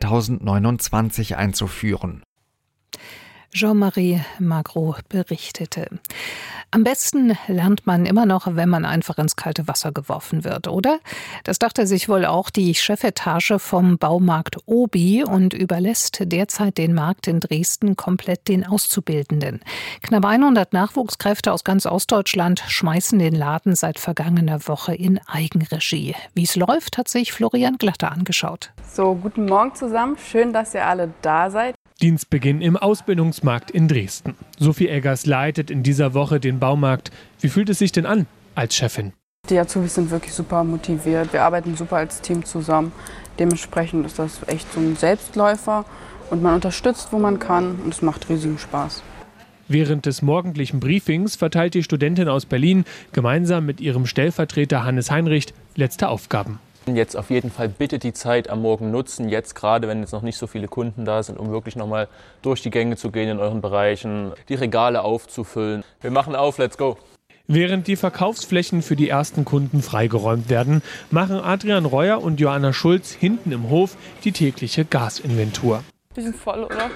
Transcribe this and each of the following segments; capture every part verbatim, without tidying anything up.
zweitausendneunundzwanzig einzuführen. Jean-Marie Magro berichtete. Am besten lernt man immer noch, wenn man einfach ins kalte Wasser geworfen wird, oder? Das dachte sich wohl auch die Chefetage vom Baumarkt Obi und überlässt derzeit den Markt in Dresden komplett den Auszubildenden. Knapp hundert Nachwuchskräfte aus ganz Ostdeutschland schmeißen den Laden seit vergangener Woche in Eigenregie. Wie es läuft, hat sich Florian Glatter angeschaut. So, guten Morgen zusammen. Schön, dass ihr alle da seid. Dienstbeginn im Ausbildungsmarkt in Dresden. Sophie Eggers leitet in dieser Woche den Baumarkt. Wie fühlt es sich denn an als Chefin? Die Azubis sind wirklich super motiviert. Wir arbeiten super als Team zusammen. Dementsprechend ist das echt so ein Selbstläufer und man unterstützt, wo man kann, und es macht riesigen Spaß. Während des morgendlichen Briefings verteilt die Studentin aus Berlin gemeinsam mit ihrem Stellvertreter Hannes Heinrich letzte Aufgaben. Jetzt auf jeden Fall bitte die Zeit am Morgen nutzen, jetzt gerade, wenn jetzt noch nicht so viele Kunden da sind, um wirklich nochmal durch die Gänge zu gehen in euren Bereichen, die Regale aufzufüllen. Wir machen auf, let's go! Während die Verkaufsflächen für die ersten Kunden freigeräumt werden, machen Adrian Reuer und Johanna Schulz hinten im Hof die tägliche Gasinventur. Die sind voll, oder?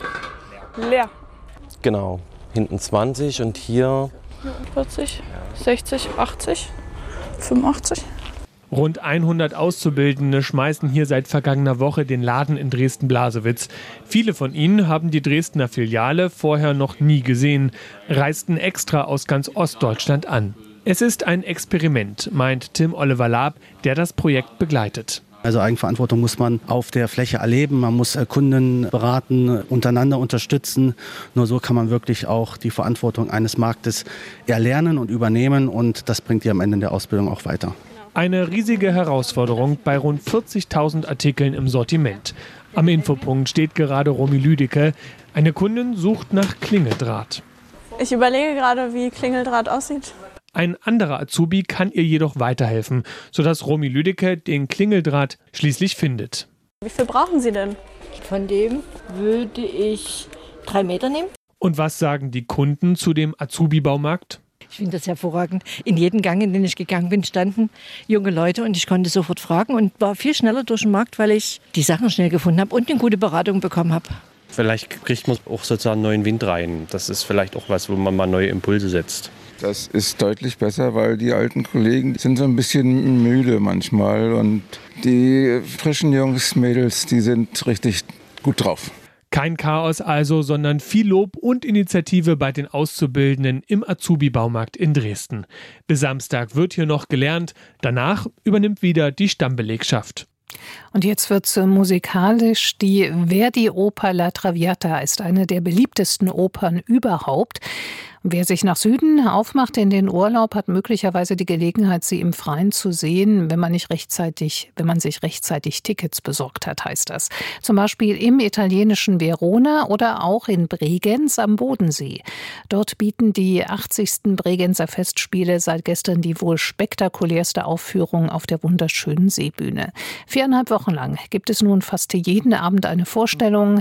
Leer. Genau, hinten zwanzig und hier vierzig, sechzig, achtzig, fünfundachtzig. Rund hundert Auszubildende schmeißen hier seit vergangener Woche den Laden in Dresden-Blasewitz. Viele von ihnen haben die Dresdner Filiale vorher noch nie gesehen, reisten extra aus ganz Ostdeutschland an. Es ist ein Experiment, meint Tim Oliver Laab, der das Projekt begleitet. Also Eigenverantwortung muss man auf der Fläche erleben, man muss Kunden beraten, untereinander unterstützen. Nur so kann man wirklich auch die Verantwortung eines Marktes erlernen und übernehmen, und das bringt die am Ende in der Ausbildung auch weiter. Eine riesige Herausforderung bei rund vierzigtausend Artikeln im Sortiment. Am Infopunkt steht gerade Romy Lüdecke. Eine Kundin sucht nach Klingeldraht. Ich überlege gerade, wie Klingeldraht aussieht. Ein anderer Azubi kann ihr jedoch weiterhelfen, sodass Romy Lüdecke den Klingeldraht schließlich findet. Wie viel brauchen Sie denn? Von dem würde ich drei Meter nehmen. Und was sagen die Kunden zu dem Azubi-Baumarkt? Ich finde das hervorragend. In jedem Gang, in den ich gegangen bin, standen junge Leute und ich konnte sofort fragen und war viel schneller durch den Markt, weil ich die Sachen schnell gefunden habe und eine gute Beratung bekommen habe. vielleicht kriegt man auch sozusagen neuen Wind rein. Das ist vielleicht auch was, wo man mal neue Impulse setzt. Das ist deutlich besser, weil die alten Kollegen sind so ein bisschen müde manchmal und die frischen Jungs, Mädels, die sind richtig gut drauf. Kein Chaos also, sondern viel Lob und Initiative bei den Auszubildenden im Azubi-Baumarkt in Dresden. Bis Samstag wird hier noch gelernt, danach übernimmt wieder die Stammbelegschaft. Und jetzt wird's musikalisch. Die Verdi-Oper La Traviata ist eine der beliebtesten Opern überhaupt. Wer sich nach Süden aufmacht in den Urlaub, hat möglicherweise die Gelegenheit, sie im Freien zu sehen, wenn man nicht rechtzeitig, wenn man sich rechtzeitig Tickets besorgt hat, heißt das. Zum Beispiel im italienischen Verona oder auch in Bregenz am Bodensee. Dort bieten die achtzigsten Bregenzer Festspiele seit gestern die wohl spektakulärste Aufführung auf der wunderschönen Seebühne. Viereinhalb Wochen lang gibt es nun fast jeden Abend eine Vorstellung.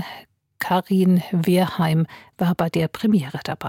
Karin Wehrheim war bei der Premiere dabei.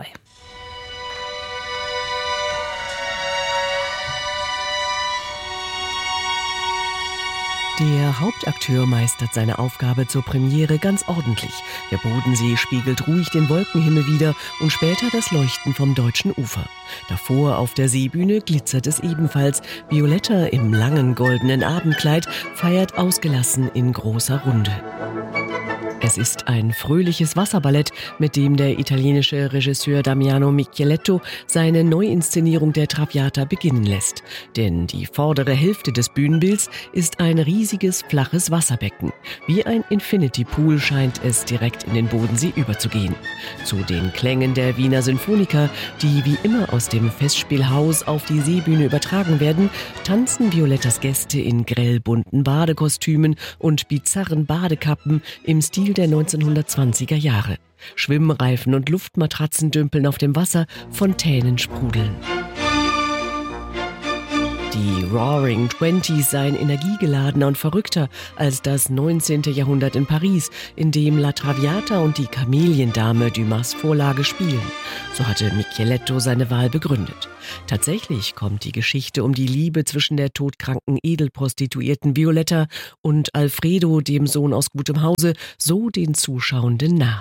Der Hauptakteur meistert seine Aufgabe zur Premiere ganz ordentlich. Der Bodensee spiegelt ruhig den Wolkenhimmel wider und später das Leuchten vom deutschen Ufer. Davor auf der Seebühne glitzert es ebenfalls. Violetta im langen goldenen Abendkleid feiert ausgelassen in großer Runde. Es ist ein fröhliches Wasserballett, mit dem der italienische Regisseur Damiano Micheletto seine Neuinszenierung der Traviata beginnen lässt. Denn die vordere Hälfte des Bühnenbilds ist ein riesiges, flaches Wasserbecken. Wie ein Infinity Pool scheint es direkt in den Bodensee überzugehen. Zu den Klängen der Wiener Sinfoniker, die wie immer aus dem Festspielhaus auf die Seebühne übertragen werden, tanzen Violettas Gäste in grellbunten Badekostümen und bizarren Badekappen im Stil der neunzehnhundertzwanziger Jahre. Schwimmreifen und Luftmatratzen dümpeln auf dem Wasser, Fontänen sprudeln. Die Roaring Twenties seien energiegeladener und verrückter als das neunzehnte Jahrhundert in Paris, in dem La Traviata und die Kameliendame Dumas Vorlage spielen. So hatte Micheletto seine Wahl begründet. Tatsächlich kommt die Geschichte um die Liebe zwischen der todkranken Edelprostituierten Violetta und Alfredo, dem Sohn aus gutem Hause, so den Zuschauenden nah.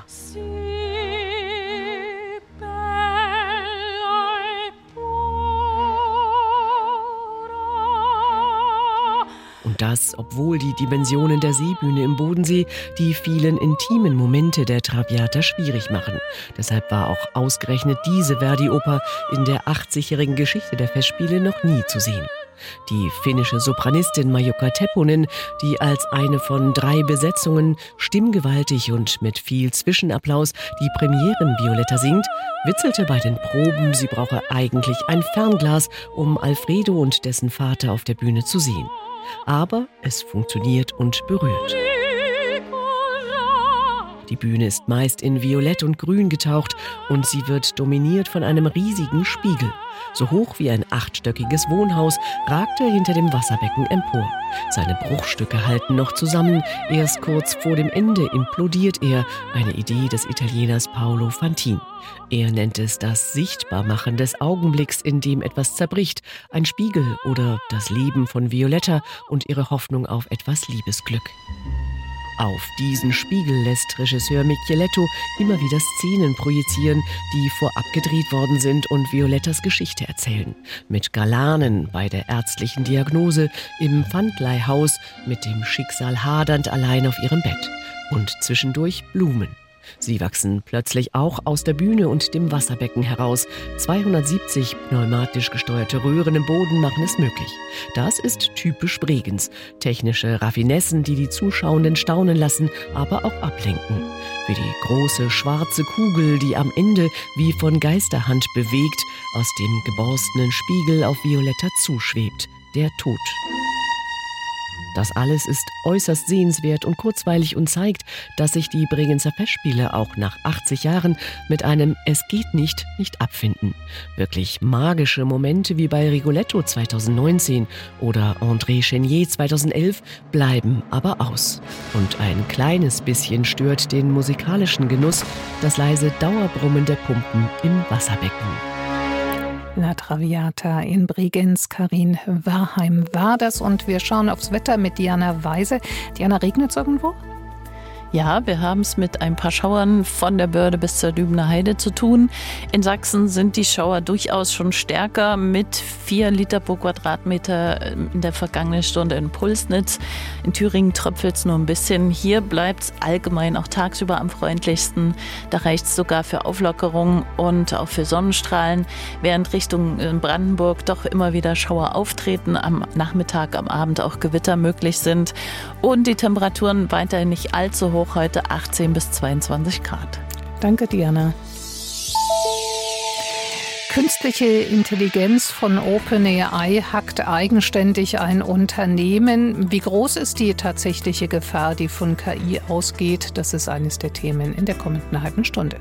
Und das, obwohl die Dimensionen der Seebühne im Bodensee die vielen intimen Momente der Traviata schwierig machen. Deshalb war auch ausgerechnet diese Verdi-Oper in der achtzigjährigen Geschichte der Festspiele noch nie zu sehen. Die finnische Sopranistin Maijukka Tepponen, die als eine von drei Besetzungen stimmgewaltig und mit viel Zwischenapplaus die Premieren Violetta singt, witzelte bei den Proben, sie brauche eigentlich ein Fernglas, um Alfredo und dessen Vater auf der Bühne zu sehen. Aber es funktioniert und berührt. Die Bühne ist meist in Violett und Grün getaucht und sie wird dominiert von einem riesigen Spiegel. So hoch wie ein achtstöckiges Wohnhaus ragt er hinter dem Wasserbecken empor. Seine Bruchstücke halten noch zusammen. Erst kurz vor dem Ende implodiert er, eine Idee des Italieners Paolo Fantin. Er nennt es das Sichtbarmachen des Augenblicks, in dem etwas zerbricht, ein Spiegel oder das Leben von Violetta und ihre Hoffnung auf etwas Liebesglück. Auf diesen Spiegel lässt Regisseur Micheletto immer wieder Szenen projizieren, die vorab gedreht worden sind und Violettas Geschichte erzählen. Mit Galanen bei der ärztlichen Diagnose, im Pfandleihhaus, mit dem Schicksal hadernd allein auf ihrem Bett. Und zwischendurch Blumen. Sie wachsen plötzlich auch aus der Bühne und dem Wasserbecken heraus. zweihundertsiebzig pneumatisch gesteuerte Röhren im Boden machen es möglich. Das ist typisch Bregenz. Technische Raffinessen, die die Zuschauenden staunen lassen, aber auch ablenken. Wie die große schwarze Kugel, die am Ende wie von Geisterhand bewegt, aus dem geborstenen Spiegel auf Violetta zuschwebt. Der Tod. Das alles ist äußerst sehenswert und kurzweilig und zeigt, dass sich die Bregenzer Festspiele auch nach achtzig Jahren mit einem Es geht nicht nicht abfinden. Wirklich magische Momente wie bei Rigoletto zweitausendneunzehn oder André Chenier zweitausendelf bleiben aber aus. Und ein kleines bisschen stört den musikalischen Genuss das leise Dauerbrummen der Pumpen im Wasserbecken. La Traviata in Bregenz, Karin Wahrheim war das. Und wir schauen aufs Wetter mit Diana Weise. Diana, regnet es irgendwo? Ja, wir haben es mit ein paar Schauern von der Börde bis zur Dübener Heide zu tun. In Sachsen sind die Schauer durchaus schon stärker mit vier Liter pro Quadratmeter in der vergangenen Stunde in Pulsnitz. In Thüringen tröpfelt es nur ein bisschen. Hier bleibt es allgemein auch tagsüber am freundlichsten. Da reicht es sogar für Auflockerung und auch für Sonnenstrahlen, während Richtung Brandenburg doch immer wieder Schauer auftreten, am Nachmittag, am Abend auch Gewitter möglich sind und die Temperaturen weiterhin nicht allzu hoch. Heute achtzehn bis zweiundzwanzig Grad. Danke, Diana. Künstliche Intelligenz von OpenAI hackt eigenständig ein Unternehmen. Wie groß ist die tatsächliche Gefahr, die von K I ausgeht? Das ist eines der Themen in der kommenden halben Stunde.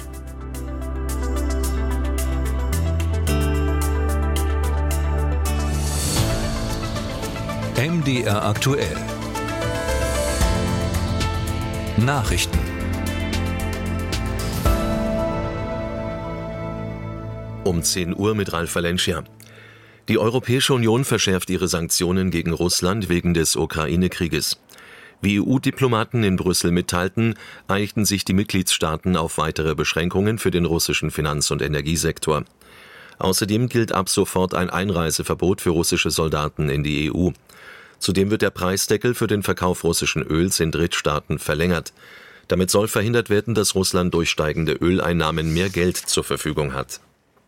M D R aktuell. Nachrichten. Um zehn Uhr mit Ralf Valencia. Die Europäische Union verschärft ihre Sanktionen gegen Russland wegen des Ukraine-Krieges. Wie E U-Diplomaten in Brüssel mitteilten, einigten sich die Mitgliedstaaten auf weitere Beschränkungen für den russischen Finanz- und Energiesektor. Außerdem gilt ab sofort ein Einreiseverbot für russische Soldaten in die E U. Zudem wird der Preisdeckel für den Verkauf russischen Öls in Drittstaaten verlängert. Damit soll verhindert werden, dass Russland durch steigende Öleinnahmen mehr Geld zur Verfügung hat.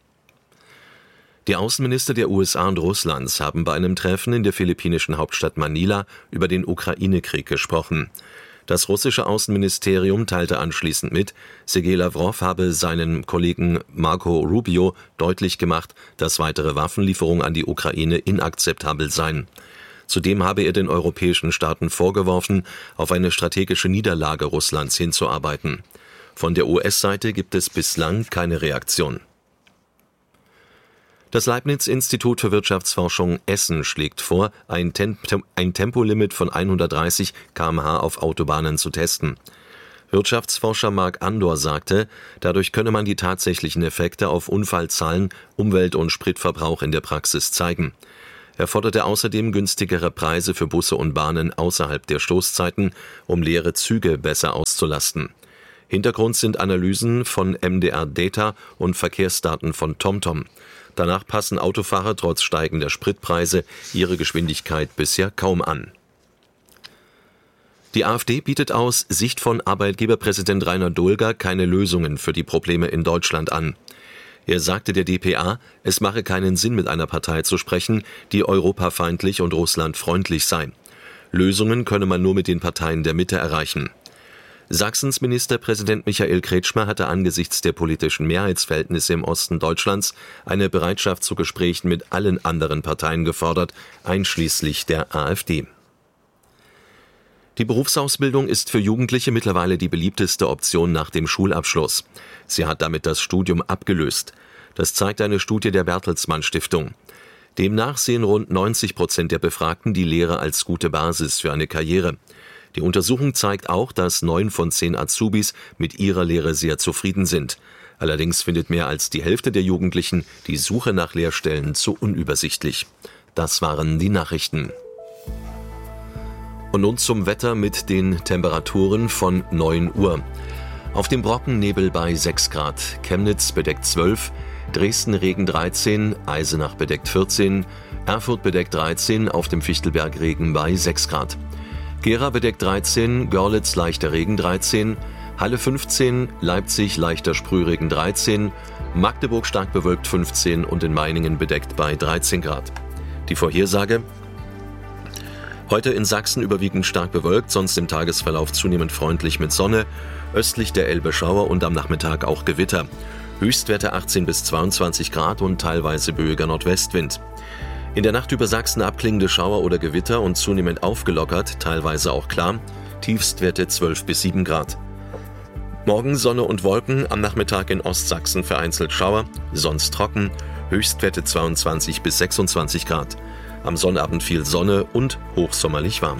Die Außenminister der U S A und Russlands haben bei einem Treffen in der philippinischen Hauptstadt Manila über den Ukraine-Krieg gesprochen. Das russische Außenministerium teilte anschließend mit, Sergei Lawrow habe seinem Kollegen Marco Rubio deutlich gemacht, dass weitere Waffenlieferungen an die Ukraine inakzeptabel seien. Zudem habe er den europäischen Staaten vorgeworfen, auf eine strategische Niederlage Russlands hinzuarbeiten. Von der U S-Seite gibt es bislang keine Reaktion. Das Leibniz-Institut für Wirtschaftsforschung Essen schlägt vor, ein, Temp- ein Tempolimit von hundertdreißig Kilometer pro Stunde auf Autobahnen zu testen. Wirtschaftsforscher Marc Andor sagte, dadurch könne man die tatsächlichen Effekte auf Unfallzahlen, Umwelt- und Spritverbrauch in der Praxis zeigen. Er forderte außerdem günstigere Preise für Busse und Bahnen außerhalb der Stoßzeiten, um leere Züge besser auszulasten. Hintergrund sind Analysen von M D R Data und Verkehrsdaten von TomTom. Danach passen Autofahrer trotz steigender Spritpreise ihre Geschwindigkeit bisher kaum an. Die AfD bietet aus Sicht von Arbeitgeberpräsident Rainer Dohlger keine Lösungen für die Probleme in Deutschland an. Er sagte der D P A, es mache keinen Sinn, mit einer Partei zu sprechen, die europafeindlich und russlandfreundlich sei. Lösungen könne man nur mit den Parteien der Mitte erreichen. Sachsens Ministerpräsident Michael Kretschmer hatte angesichts der politischen Mehrheitsverhältnisse im Osten Deutschlands eine Bereitschaft zu Gesprächen mit allen anderen Parteien gefordert, einschließlich der AfD. Die Berufsausbildung ist für Jugendliche mittlerweile die beliebteste Option nach dem Schulabschluss. Sie hat damit das Studium abgelöst. Das zeigt eine Studie der Bertelsmann Stiftung. Demnach sehen rund neunzig Prozent der Befragten die Lehre als gute Basis für eine Karriere. Die Untersuchung zeigt auch, dass neun von zehn Azubis mit ihrer Lehre sehr zufrieden sind. Allerdings findet mehr als die Hälfte der Jugendlichen die Suche nach Lehrstellen zu unübersichtlich. Das waren die Nachrichten. Und nun zum Wetter mit den Temperaturen von neun Uhr. Auf dem Brocken Nebel bei sechs Grad, Chemnitz bedeckt zwölf, Dresden Regen dreizehn, Eisenach bedeckt vierzehn, Erfurt bedeckt dreizehn, auf dem Fichtelberg Regen bei sechs Grad. Gera bedeckt dreizehn, Görlitz leichter Regen dreizehn, Halle fünfzehn, Leipzig leichter Sprühregen dreizehn, Magdeburg stark bewölkt fünfzehn und in Meiningen bedeckt bei dreizehn Grad. Die Vorhersage: Heute in Sachsen überwiegend stark bewölkt, sonst im Tagesverlauf zunehmend freundlich mit Sonne, östlich der Elbe Schauer und am Nachmittag auch Gewitter. Höchstwerte achtzehn bis zweiundzwanzig Grad und teilweise böiger Nordwestwind. In der Nacht über Sachsen abklingende Schauer oder Gewitter und zunehmend aufgelockert, teilweise auch klar, Tiefstwerte zwölf bis sieben Grad. Morgen Sonne und Wolken, am Nachmittag in Ostsachsen vereinzelt Schauer, sonst trocken, Höchstwerte zweiundzwanzig bis sechsundzwanzig Grad. Am Sonnabend viel Sonne und hochsommerlich warm.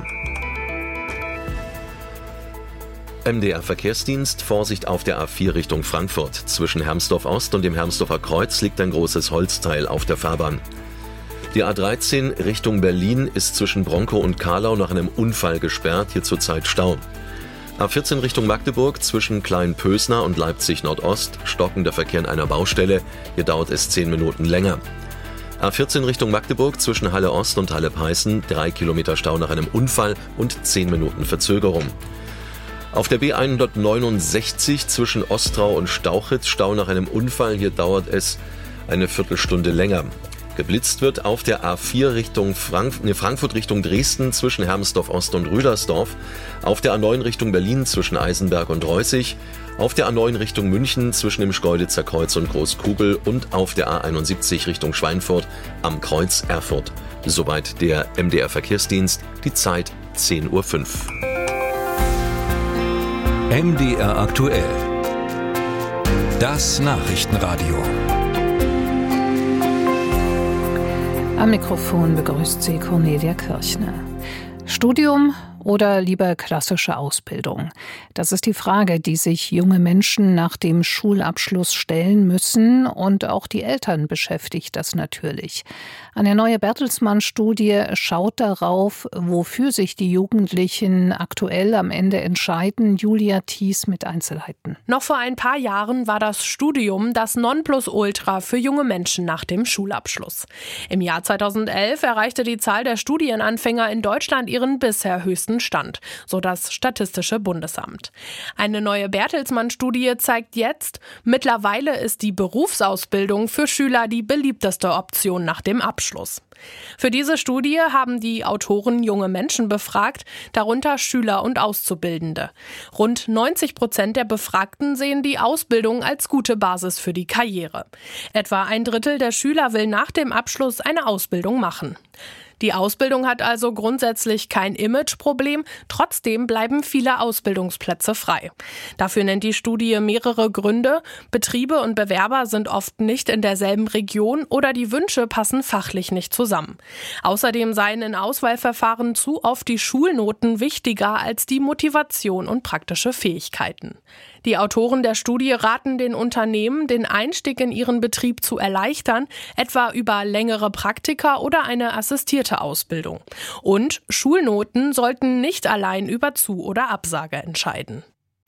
M D R-Verkehrsdienst, Vorsicht auf der A vier Richtung Frankfurt. Zwischen Hermsdorf Ost und dem Hermsdorfer Kreuz liegt ein großes Holzteil auf der Fahrbahn. Die A dreizehn Richtung Berlin ist zwischen Bronkow und Kahlau nach einem Unfall gesperrt, hier zurzeit Stau. A vierzehn Richtung Magdeburg zwischen Kleinpösner und Leipzig Nordost stockender Verkehr in einer Baustelle, hier dauert es zehn Minuten länger. A vierzehn Richtung Magdeburg zwischen Halle Ost und Halle Peißen, drei Kilometer Stau nach einem Unfall und zehn Minuten Verzögerung. Auf der B hundertneunundsechzig zwischen Ostrau und Stauchitz Stau nach einem Unfall, hier dauert es eine Viertelstunde länger. Geblitzt wird auf der A vier Richtung Frank- ne, Frankfurt Richtung Dresden zwischen Hermsdorf Ost und Rüdersdorf, auf der A neun Richtung Berlin zwischen Eisenberg und Reußig, auf der A neun Richtung München zwischen dem Schkeuditzer Kreuz und Großkugel und auf der A einundsiebzig Richtung Schweinfurt am Kreuz Erfurt. Soweit der M D R-Verkehrsdienst, die Zeit zehn Uhr fünf. M D R aktuell. Das Nachrichtenradio. Am Mikrofon begrüßt Sie Cornelia Kirchner. Studium oder lieber klassische Ausbildung? Das ist die Frage, die sich junge Menschen nach dem Schulabschluss stellen müssen, und auch die Eltern beschäftigt das natürlich. Eine neue Bertelsmann-Studie schaut darauf, wofür sich die Jugendlichen aktuell am Ende entscheiden. Julia Thies mit Einzelheiten. Noch vor ein paar Jahren war das Studium das Nonplusultra für junge Menschen nach dem Schulabschluss. Im Jahr zweitausendelf erreichte die Zahl der Studienanfänger in Deutschland ihren bisher höchsten Stand, so das Statistische Bundesamt. Eine neue Bertelsmann-Studie zeigt jetzt, mittlerweile ist die Berufsausbildung für Schüler die beliebteste Option nach dem Abschluss. Für diese Studie haben die Autoren junge Menschen befragt, darunter Schüler und Auszubildende. Rund neunzig Prozent der Befragten sehen die Ausbildung als gute Basis für die Karriere. Etwa ein Drittel der Schüler will nach dem Abschluss eine Ausbildung machen. Die Ausbildung hat also grundsätzlich kein Imageproblem, trotzdem bleiben viele Ausbildungsplätze frei. Dafür nennt die Studie mehrere Gründe. Betriebe und Bewerber sind oft nicht in derselben Region oder die Wünsche passen fachlich nicht zusammen. Außerdem seien in Auswahlverfahren zu oft die Schulnoten wichtiger als die Motivation und praktische Fähigkeiten. Die Autoren der Studie raten den Unternehmen, den Einstieg in ihren Betrieb zu erleichtern, etwa über längere Praktika oder eine assistierte Ausbildung. Und Schulnoten sollten nicht allein über Zu- oder Absage entscheiden.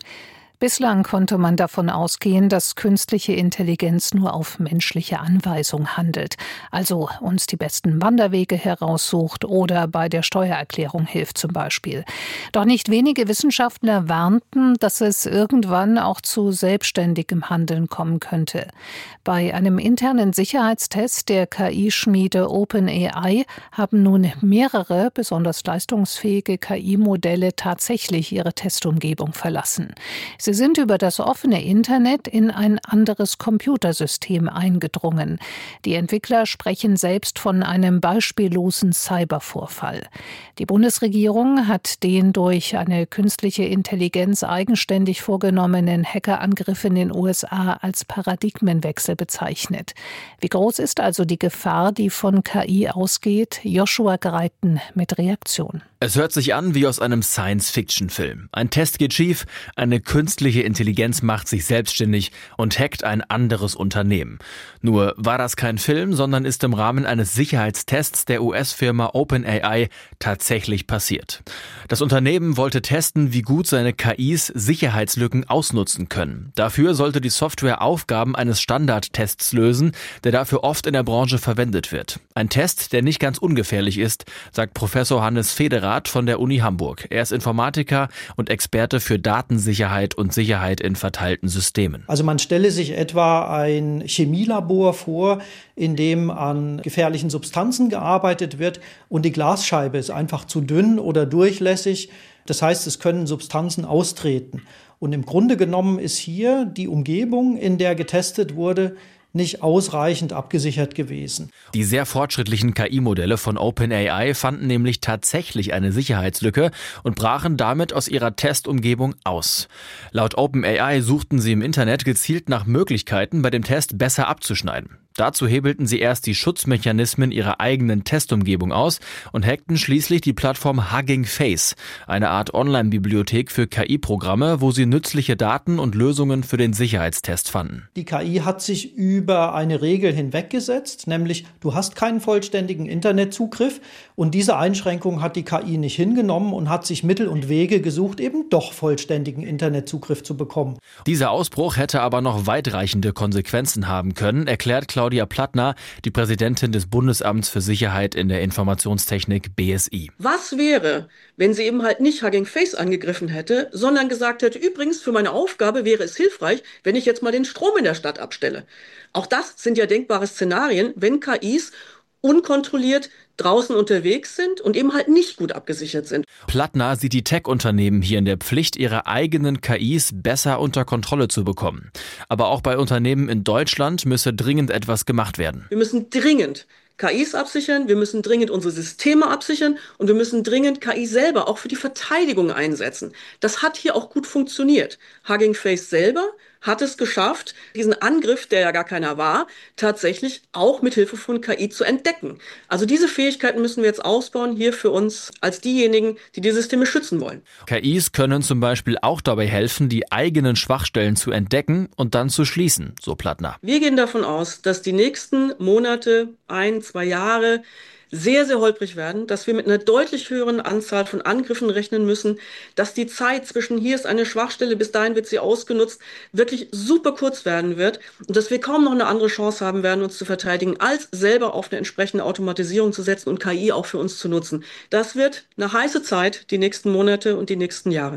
Bislang konnte man davon ausgehen, dass künstliche Intelligenz nur auf menschliche Anweisung handelt, also uns die besten Wanderwege heraussucht oder bei der Steuererklärung hilft zum Beispiel. Doch nicht wenige Wissenschaftler warnten, dass es irgendwann auch zu selbstständigem Handeln kommen könnte. Bei einem internen Sicherheitstest der K I-Schmiede OpenAI haben nun mehrere besonders leistungsfähige K I-Modelle tatsächlich ihre Testumgebung verlassen. Sie sind über das offene Internet in ein anderes Computersystem eingedrungen. Die Entwickler sprechen selbst von einem beispiellosen Cybervorfall. Die Bundesregierung hat den durch eine künstliche Intelligenz eigenständig vorgenommenen Hackerangriff in den U S A als Paradigmenwechsel bezeichnet. Wie groß ist also die Gefahr, die von K I ausgeht? Joshua Greiten mit Reaktion. Es hört sich an wie aus einem Science-Fiction-Film. Ein Test geht schief, eine künstliche Intelligenz macht sich selbstständig und hackt ein anderes Unternehmen. Nur war das kein Film, sondern ist im Rahmen eines Sicherheitstests der U S-Firma OpenAI tatsächlich passiert. Das Unternehmen wollte testen, wie gut seine K Is Sicherheitslücken ausnutzen können. Dafür sollte die Software Aufgaben eines Standardtests lösen, der dafür oft in der Branche verwendet wird. Ein Test, der nicht ganz ungefährlich ist, sagt Professor Hannes Federer von der Uni Hamburg. Er ist Informatiker und Experte für Datensicherheit und Sicherheit in verteilten Systemen. Also man stelle sich etwa ein Chemielabor vor, in dem an gefährlichen Substanzen gearbeitet wird und die Glasscheibe ist einfach zu dünn oder durchlässig. Das heißt, es können Substanzen austreten. Und im Grunde genommen ist hier die Umgebung, in der getestet wurde, nicht ausreichend abgesichert gewesen. Die sehr fortschrittlichen K I-Modelle von OpenAI fanden nämlich tatsächlich eine Sicherheitslücke und brachen damit aus ihrer Testumgebung aus. Laut OpenAI suchten sie im Internet gezielt nach Möglichkeiten, bei dem Test besser abzuschneiden. Dazu hebelten sie erst die Schutzmechanismen ihrer eigenen Testumgebung aus und hackten schließlich die Plattform Hugging Face, eine Art Online-Bibliothek für K I-Programme, wo sie nützliche Daten und Lösungen für den Sicherheitstest fanden. Die K I hat sich über eine Regel hinweggesetzt, nämlich du hast keinen vollständigen Internetzugriff und diese Einschränkung hat die K I nicht hingenommen und hat sich Mittel und Wege gesucht, eben doch vollständigen Internetzugriff zu bekommen. Dieser Ausbruch hätte aber noch weitreichende Konsequenzen haben können, erklärt Claudia Plattner, die Präsidentin des Bundesamts für Sicherheit in der Informationstechnik B S I. Was wäre, wenn sie eben halt nicht Hugging Face angegriffen hätte, sondern gesagt hätte, übrigens für meine Aufgabe wäre es hilfreich, wenn ich jetzt mal den Strom in der Stadt abstelle. Auch das sind ja denkbare Szenarien, wenn K Is unkontrolliert draußen unterwegs sind und eben halt nicht gut abgesichert sind. Plattner sieht die Tech-Unternehmen hier in der Pflicht, ihre eigenen K Is besser unter Kontrolle zu bekommen. Aber auch bei Unternehmen in Deutschland müsse dringend etwas gemacht werden. Wir müssen dringend K Is absichern, wir müssen dringend unsere Systeme absichern und wir müssen dringend K I selber auch für die Verteidigung einsetzen. Das hat hier auch gut funktioniert. Hugging Face selber hat es geschafft, diesen Angriff, der ja gar keiner war, tatsächlich auch mit Hilfe von K I zu entdecken. Also diese Fähigkeiten müssen wir jetzt ausbauen, hier für uns als diejenigen, die die Systeme schützen wollen. K Is können zum Beispiel auch dabei helfen, die eigenen Schwachstellen zu entdecken und dann zu schließen, so Plattner. Wir gehen davon aus, dass die nächsten Monate, ein, zwei Jahre sehr, sehr holprig werden, dass wir mit einer deutlich höheren Anzahl von Angriffen rechnen müssen, dass die Zeit zwischen hier ist eine Schwachstelle, bis dahin wird sie ausgenutzt, wirklich super kurz werden wird und dass wir kaum noch eine andere Chance haben werden, uns zu verteidigen, als selber auf eine entsprechende Automatisierung zu setzen und K I auch für uns zu nutzen. Das wird eine heiße Zeit, die nächsten Monate und die nächsten Jahre.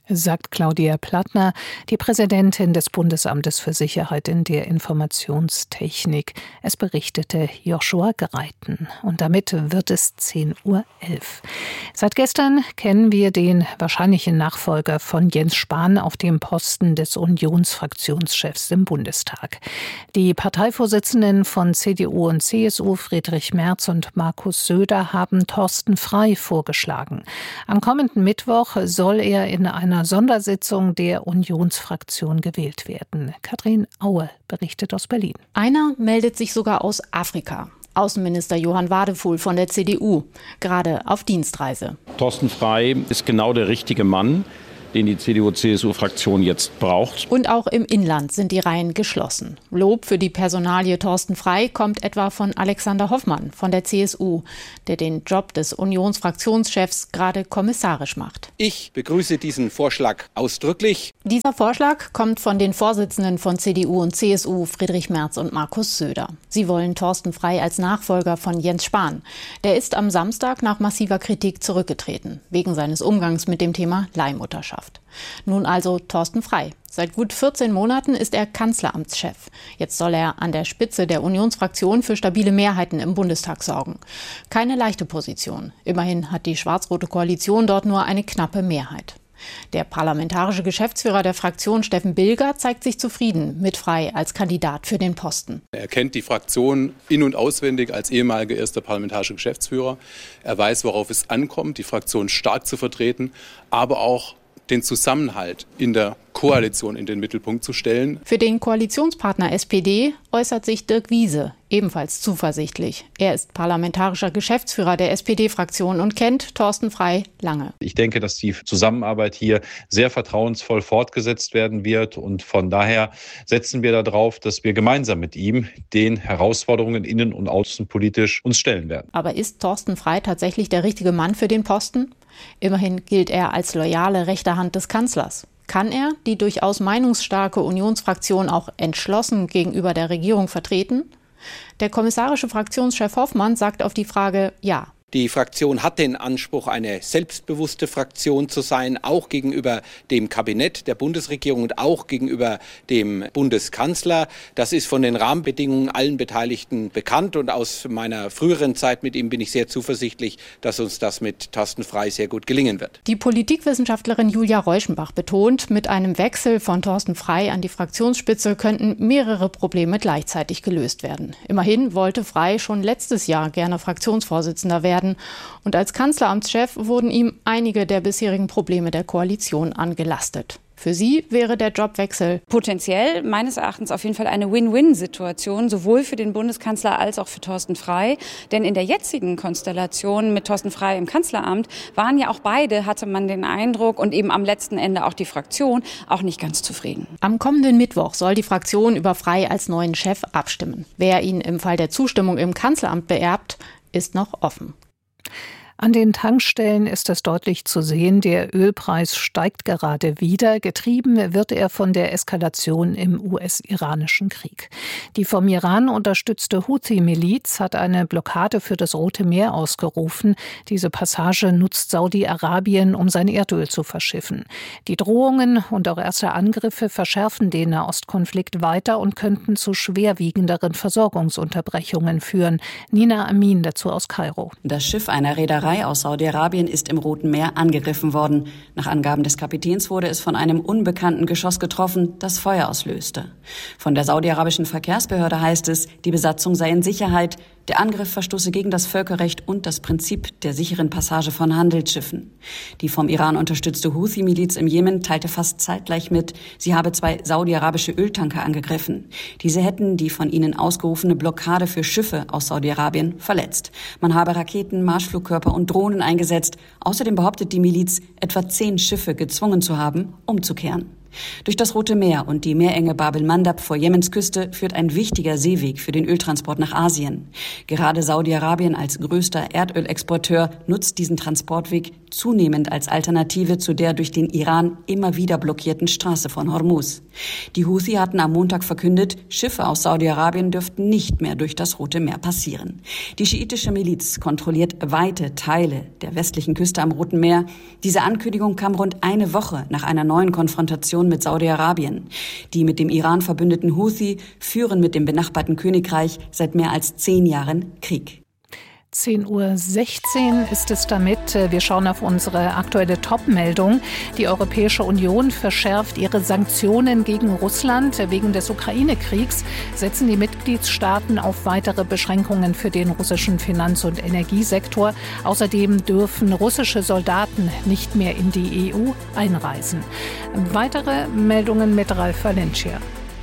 sagt Claudia Plattner, die Präsidentin des Bundesamtes für Sicherheit in der Informationstechnik. Es berichtete Joshua Greiten. Und damit wird es zehn Uhr elf. Seit gestern kennen wir den wahrscheinlichen Nachfolger von Jens Spahn auf dem Posten des Unionsfraktionschefs im Bundestag. Die Parteivorsitzenden von C D U und C S U, Friedrich Merz und Markus Söder, haben Thorsten Frey vorgeschlagen. Am kommenden Mittwoch soll er in einer Sondersitzung der Unionsfraktion gewählt werden. Katrin Aue berichtet aus Berlin. Einer meldet sich sogar aus Afrika. Außenminister Johann Wadefuhl von der C D U, gerade auf Dienstreise. Thorsten Frey ist genau der richtige Mann, den die C D U-C S U-Fraktion jetzt braucht. Und auch im Inland sind die Reihen geschlossen. Lob für die Personalie Thorsten Frey kommt etwa von Alexander Hoffmann von der C S U, der den Job des Unionsfraktionschefs gerade kommissarisch macht. Ich begrüße diesen Vorschlag ausdrücklich. Dieser Vorschlag kommt von den Vorsitzenden von C D U und C S U, Friedrich Merz und Markus Söder. Sie wollen Thorsten Frey als Nachfolger von Jens Spahn. Der ist am Samstag nach massiver Kritik zurückgetreten, wegen seines Umgangs mit dem Thema Leihmutterschaft. Nun also Thorsten Frey. Seit gut vierzehn Monaten ist er Kanzleramtschef. Jetzt soll er an der Spitze der Unionsfraktion für stabile Mehrheiten im Bundestag sorgen. Keine leichte Position. Immerhin hat die schwarz-rote Koalition dort nur eine knappe Mehrheit. Der parlamentarische Geschäftsführer der Fraktion, Steffen Bilger, zeigt sich zufrieden mit Frey als Kandidat für den Posten. Er kennt die Fraktion in- und auswendig als ehemaliger erster parlamentarischer Geschäftsführer. Er weiß, worauf es ankommt, die Fraktion stark zu vertreten, aber auch den Zusammenhalt in der Koalition in den Mittelpunkt zu stellen. Für den Koalitionspartner S P D äußert sich Dirk Wiese ebenfalls zuversichtlich. Er ist parlamentarischer Geschäftsführer der S P D-Fraktion und kennt Thorsten Frey lange. Ich denke, dass die Zusammenarbeit hier sehr vertrauensvoll fortgesetzt werden wird. Und von daher setzen wir darauf, dass wir gemeinsam mit ihm den Herausforderungen innen- und außenpolitisch uns stellen werden. Aber ist Thorsten Frey tatsächlich der richtige Mann für den Posten? Immerhin gilt er als loyale rechte Hand des Kanzlers. Kann er die durchaus meinungsstarke Unionsfraktion auch entschlossen gegenüber der Regierung vertreten? Der kommissarische Fraktionschef Hoffmann sagt auf die Frage ja. Die Fraktion hat den Anspruch, eine selbstbewusste Fraktion zu sein, auch gegenüber dem Kabinett der Bundesregierung und auch gegenüber dem Bundeskanzler. Das ist von den Rahmenbedingungen allen Beteiligten bekannt und aus meiner früheren Zeit mit ihm bin ich sehr zuversichtlich, dass uns das mit Thorsten Frey sehr gut gelingen wird. Die Politikwissenschaftlerin Julia Reuschenbach betont, mit einem Wechsel von Thorsten Frey an die Fraktionsspitze könnten mehrere Probleme gleichzeitig gelöst werden. Immerhin wollte Frey schon letztes Jahr gerne Fraktionsvorsitzender werden. Und als Kanzleramtschef wurden ihm einige der bisherigen Probleme der Koalition angelastet. Für sie wäre der Jobwechsel potenziell meines Erachtens auf jeden Fall eine Win-Win-Situation, sowohl für den Bundeskanzler als auch für Thorsten Frey. Denn in der jetzigen Konstellation mit Thorsten Frey im Kanzleramt waren ja auch beide, hatte man den Eindruck, und eben am letzten Ende auch die Fraktion, auch nicht ganz zufrieden. Am kommenden Mittwoch soll die Fraktion über Frey als neuen Chef abstimmen. Wer ihn im Fall der Zustimmung im Kanzleramt beerbt, ist noch offen. An den Tankstellen ist es deutlich zu sehen, der Ölpreis steigt gerade wieder. Getrieben wird er von der Eskalation im U S-iranischen Krieg. Die vom Iran unterstützte Houthi-Miliz hat eine Blockade für das Rote Meer ausgerufen. Diese Passage nutzt Saudi-Arabien, um sein Erdöl zu verschiffen. Die Drohungen und auch erste Angriffe verschärfen den Nahostkonflikt weiter und könnten zu schwerwiegenderen Versorgungsunterbrechungen führen. Nina Amin dazu aus Kairo. Das Schiff einer Reederei aus Saudi-Arabien ist im Roten Meer angegriffen worden. Nach Angaben des Kapitäns wurde es von einem unbekannten Geschoss getroffen, das Feuer auslöste. Von der saudi-arabischen Verkehrsbehörde heißt es, die Besatzung sei in Sicherheit. Der Angriff verstoße gegen das Völkerrecht und das Prinzip der sicheren Passage von Handelsschiffen. Die vom Iran unterstützte Houthi-Miliz im Jemen teilte fast zeitgleich mit, sie habe zwei saudi-arabische Öltanker angegriffen. Diese hätten die von ihnen ausgerufene Blockade für Schiffe aus Saudi-Arabien verletzt. Man habe Raketen, Marschflugkörper und Drohnen eingesetzt. Außerdem behauptet die Miliz, etwa zehn Schiffe gezwungen zu haben, umzukehren. Durch das Rote Meer und die Meerenge Bab el-Mandab vor Jemens Küste führt ein wichtiger Seeweg für den Öltransport nach Asien. Gerade Saudi-Arabien als größter Erdölexporteur nutzt diesen Transportweg zunehmend als Alternative zu der durch den Iran immer wieder blockierten Straße von Hormuz. Die Houthi hatten am Montag verkündet, Schiffe aus Saudi-Arabien dürften nicht mehr durch das Rote Meer passieren. Die schiitische Miliz kontrolliert weite Teile der westlichen Küste am Roten Meer. Diese Ankündigung kam rund eine Woche nach einer neuen Konfrontation mit Saudi-Arabien. Die mit dem Iran verbündeten Houthi führen mit dem benachbarten Königreich seit mehr als zehn Jahren Krieg. zehn Uhr sechzehn ist es damit. Wir schauen auf unsere aktuelle Top-Meldung. Die Europäische Union verschärft ihre Sanktionen gegen Russland. Wegen des Ukraine-Kriegs setzen die Mitgliedstaaten auf weitere Beschränkungen für den russischen Finanz- und Energiesektor. Außerdem dürfen russische Soldaten nicht mehr in die E U einreisen. Weitere Meldungen mit Ralf Valencia.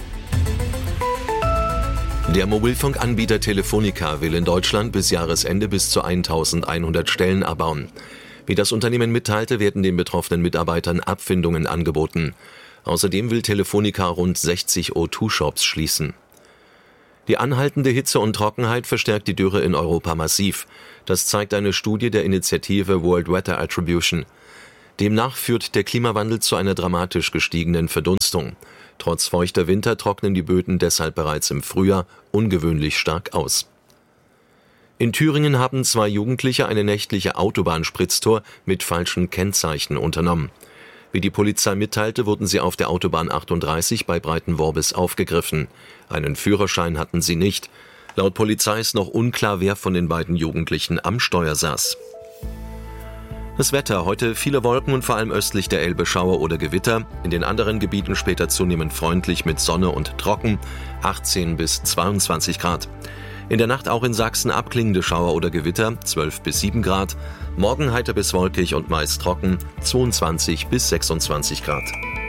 Der Mobilfunkanbieter Telefonica will in Deutschland bis Jahresende bis zu eintausendeinhundert Stellen abbauen. Wie das Unternehmen mitteilte, werden den betroffenen Mitarbeitern Abfindungen angeboten. Außerdem will Telefonica rund sechzig O zwei Shops schließen. Die anhaltende Hitze und Trockenheit verstärkt die Dürre in Europa massiv. Das zeigt eine Studie der Initiative World Weather Attribution. Demnach führt der Klimawandel zu einer dramatisch gestiegenen Verdunstung. Trotz feuchter Winter trocknen die Böden deshalb bereits im Frühjahr ungewöhnlich stark aus. In Thüringen haben zwei Jugendliche eine nächtliche Autobahnspritztour mit falschen Kennzeichen unternommen. Wie die Polizei mitteilte, wurden sie auf der Autobahn achtunddreißig bei Breitenworbis aufgegriffen. Einen Führerschein hatten sie nicht. Laut Polizei ist noch unklar, wer von den beiden Jugendlichen am Steuer saß. Das Wetter, heute viele Wolken und vor allem östlich der Elbe Schauer oder Gewitter. In den anderen Gebieten später zunehmend freundlich mit Sonne und trocken, achtzehn bis zweiundzwanzig Grad. In der Nacht auch in Sachsen abklingende Schauer oder Gewitter, zwölf bis sieben Grad. Morgen heiter bis wolkig und meist trocken, zweiundzwanzig bis sechsundzwanzig Grad.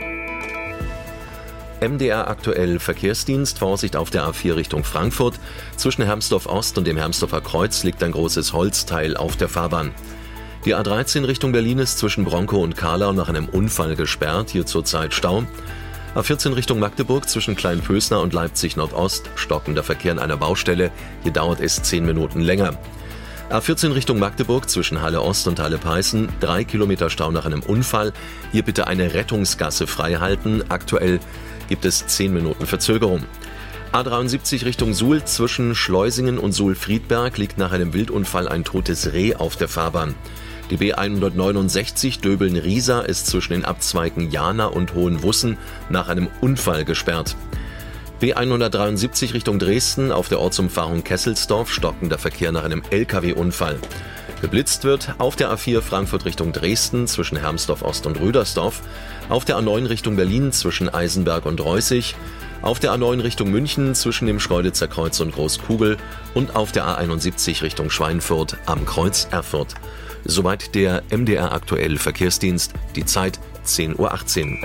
M D R aktuell Verkehrsdienst, Vorsicht auf der A vier Richtung Frankfurt. Zwischen Hermsdorf Ost und dem Hermsdorfer Kreuz liegt ein großes Holzteil auf der Fahrbahn. Die A dreizehn Richtung Berlin ist zwischen Bronkow und Karlau nach einem Unfall gesperrt, hier zurzeit Stau. A vierzehn Richtung Magdeburg zwischen Kleinpösner und Leipzig Nordost, stockender Verkehr an einer Baustelle, hier dauert es zehn Minuten länger. A vierzehn Richtung Magdeburg zwischen Halle Ost und Halle Peißen, drei Kilometer Stau nach einem Unfall, hier bitte eine Rettungsgasse freihalten, aktuell gibt es zehn Minuten Verzögerung. A dreiundsiebzig Richtung Suhl zwischen Schleusingen und Suhl-Friedberg liegt nach einem Wildunfall ein totes Reh auf der Fahrbahn. Die B hundertneunundsechzig Döbeln-Riesa ist zwischen den Abzweigen Jana und Hohenwussen nach einem Unfall gesperrt. B hundertdreiundsiebzig Richtung Dresden auf der Ortsumfahrung Kesselsdorf stockender Verkehr nach einem L K W-Unfall. Geblitzt wird auf der A vier Frankfurt Richtung Dresden zwischen Hermsdorf Ost und Rüdersdorf, auf der A neun Richtung Berlin zwischen Eisenberg und Reußig, auf der A neun Richtung München zwischen dem Schkeuditzer Kreuz und Großkugel und auf der A einundsiebzig Richtung Schweinfurt am Kreuz Erfurt. Soweit der M D R aktuell Verkehrsdienst, die Zeit zehn Uhr achtzehn.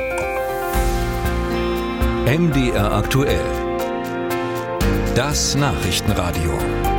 M D R aktuell. Das Nachrichtenradio.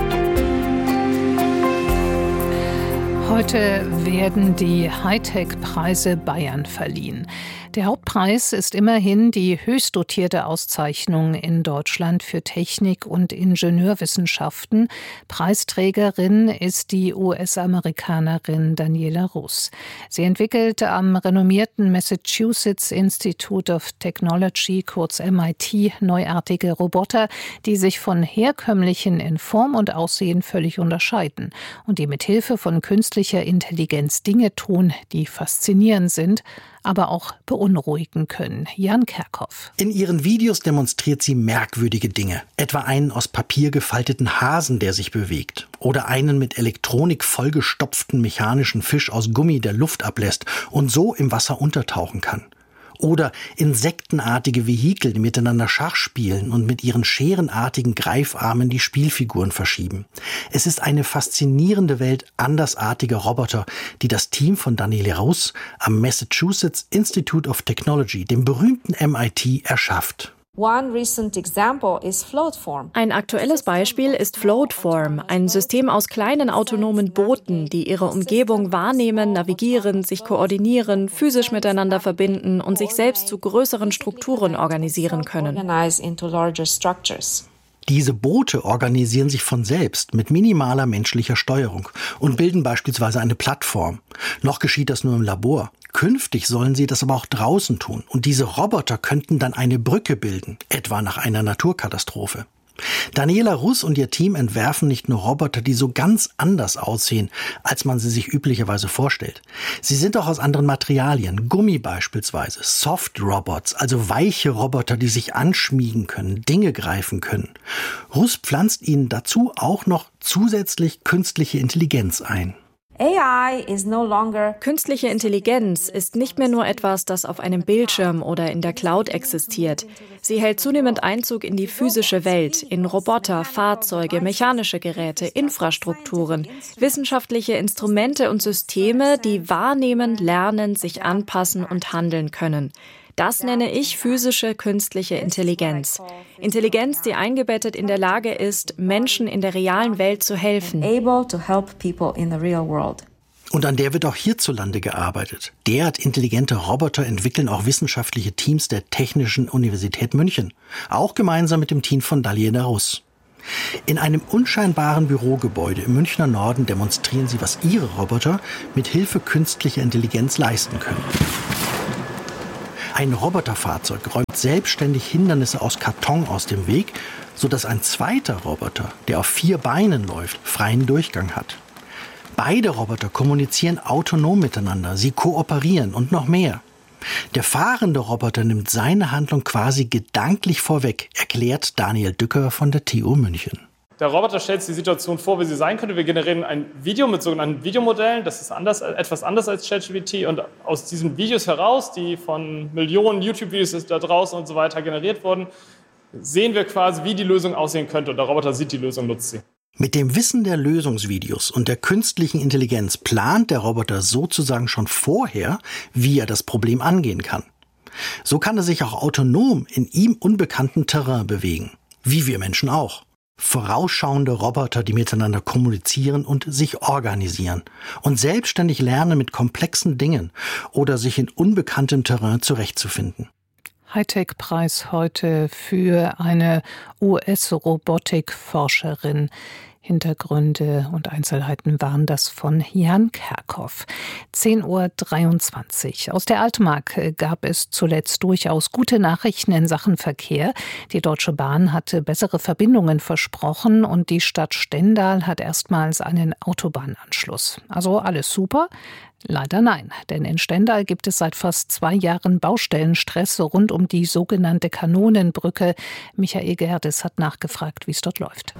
Heute werden die Hightech-Preise Bayern verliehen. Der Hauptpreis ist immerhin die höchst dotierte Auszeichnung in Deutschland für Technik und Ingenieurwissenschaften. Preisträgerin ist die U S-Amerikanerin Daniela Rus. Sie entwickelt am renommierten Massachusetts Institute of Technology, kurz M I T, neuartige Roboter, die sich von herkömmlichen in Form und Aussehen völlig unterscheiden und die mit Hilfe von künstlicher Intelligenz Dinge tun, die faszinierend sind, aber auch beunruhigen können. Jan Kerkhoff. In ihren Videos demonstriert sie merkwürdige Dinge. Etwa einen aus Papier gefalteten Hasen, der sich bewegt. Oder einen mit Elektronik vollgestopften mechanischen Fisch aus Gummi, der Luft ablässt und so im Wasser untertauchen kann. Oder insektenartige Vehikel, die miteinander Schach spielen und mit ihren scherenartigen Greifarmen die Spielfiguren verschieben. Es ist eine faszinierende Welt andersartiger Roboter, die das Team von Daniela Rus am Massachusetts Institute of Technology, dem berühmten M I T, erschafft. Ein aktuelles Beispiel ist Floatform, ein System aus kleinen autonomen Booten, die ihre Umgebung wahrnehmen, navigieren, sich koordinieren, physisch miteinander verbinden und sich selbst zu größeren Strukturen organisieren können. Diese Boote organisieren sich von selbst mit minimaler menschlicher Steuerung und bilden beispielsweise eine Plattform. Noch geschieht das nur im Labor. Künftig sollen sie das aber auch draußen tun. Und diese Roboter könnten dann eine Brücke bilden, etwa nach einer Naturkatastrophe. Daniela Russ und ihr Team entwerfen nicht nur Roboter, die so ganz anders aussehen, als man sie sich üblicherweise vorstellt. Sie sind auch aus anderen Materialien, Gummi beispielsweise, Soft-Robots, also weiche Roboter, die sich anschmiegen können, Dinge greifen können. Russ pflanzt ihnen dazu auch noch zusätzlich künstliche Intelligenz ein. Künstliche Intelligenz ist nicht mehr nur etwas, das auf einem Bildschirm oder in der Cloud existiert. Sie hält zunehmend Einzug in die physische Welt, in Roboter, Fahrzeuge, mechanische Geräte, Infrastrukturen, wissenschaftliche Instrumente und Systeme, die wahrnehmen, lernen, sich anpassen und handeln können. Das nenne ich physische künstliche Intelligenz. Intelligenz, die eingebettet in der Lage ist, Menschen in der realen Welt zu helfen. Und an der wird auch hierzulande gearbeitet. Derart intelligente Roboter entwickeln auch wissenschaftliche Teams der Technischen Universität München. Auch gemeinsam mit dem Team von Daniela Russ. In einem unscheinbaren Bürogebäude im Münchner Norden demonstrieren sie, was ihre Roboter mit Hilfe künstlicher Intelligenz leisten können. Ein Roboterfahrzeug räumt selbstständig Hindernisse aus Karton aus dem Weg, sodass ein zweiter Roboter, der auf vier Beinen läuft, freien Durchgang hat. Beide Roboter kommunizieren autonom miteinander, sie kooperieren und noch mehr. Der fahrende Roboter nimmt seine Handlung quasi gedanklich vorweg, erklärt Daniel Dücker von der T U München. Der Roboter stellt sich die Situation vor, wie sie sein könnte. Wir generieren ein Video mit sogenannten Videomodellen. Das ist anders, etwas anders als ChatGPT. Und aus diesen Videos heraus, die von Millionen YouTube-Videos da draußen und so weiter generiert wurden, sehen wir quasi, wie die Lösung aussehen könnte. Und der Roboter sieht die Lösung, nutzt sie. Mit dem Wissen der Lösungsvideos und der künstlichen Intelligenz plant der Roboter sozusagen schon vorher, wie er das Problem angehen kann. So kann er sich auch autonom in ihm unbekanntem Terrain bewegen. Wie wir Menschen auch. Vorausschauende Roboter, die miteinander kommunizieren und sich organisieren und selbstständig lernen mit komplexen Dingen oder sich in unbekanntem Terrain zurechtzufinden. Hightech-Preis heute für eine U S-Robotikforscherin. Hintergründe und Einzelheiten waren das von Jan Kerkhoff. zehn Uhr dreiundzwanzig. Aus der Altmark gab es zuletzt durchaus gute Nachrichten in Sachen Verkehr. Die Deutsche Bahn hatte bessere Verbindungen versprochen und die Stadt Stendal hat erstmals einen Autobahnanschluss. Also alles super? Leider nein, denn in Stendal gibt es seit fast zwei Jahren Baustellenstress rund um die sogenannte Kanonenbrücke. Michael Gerdes hat nachgefragt, wie es dort läuft.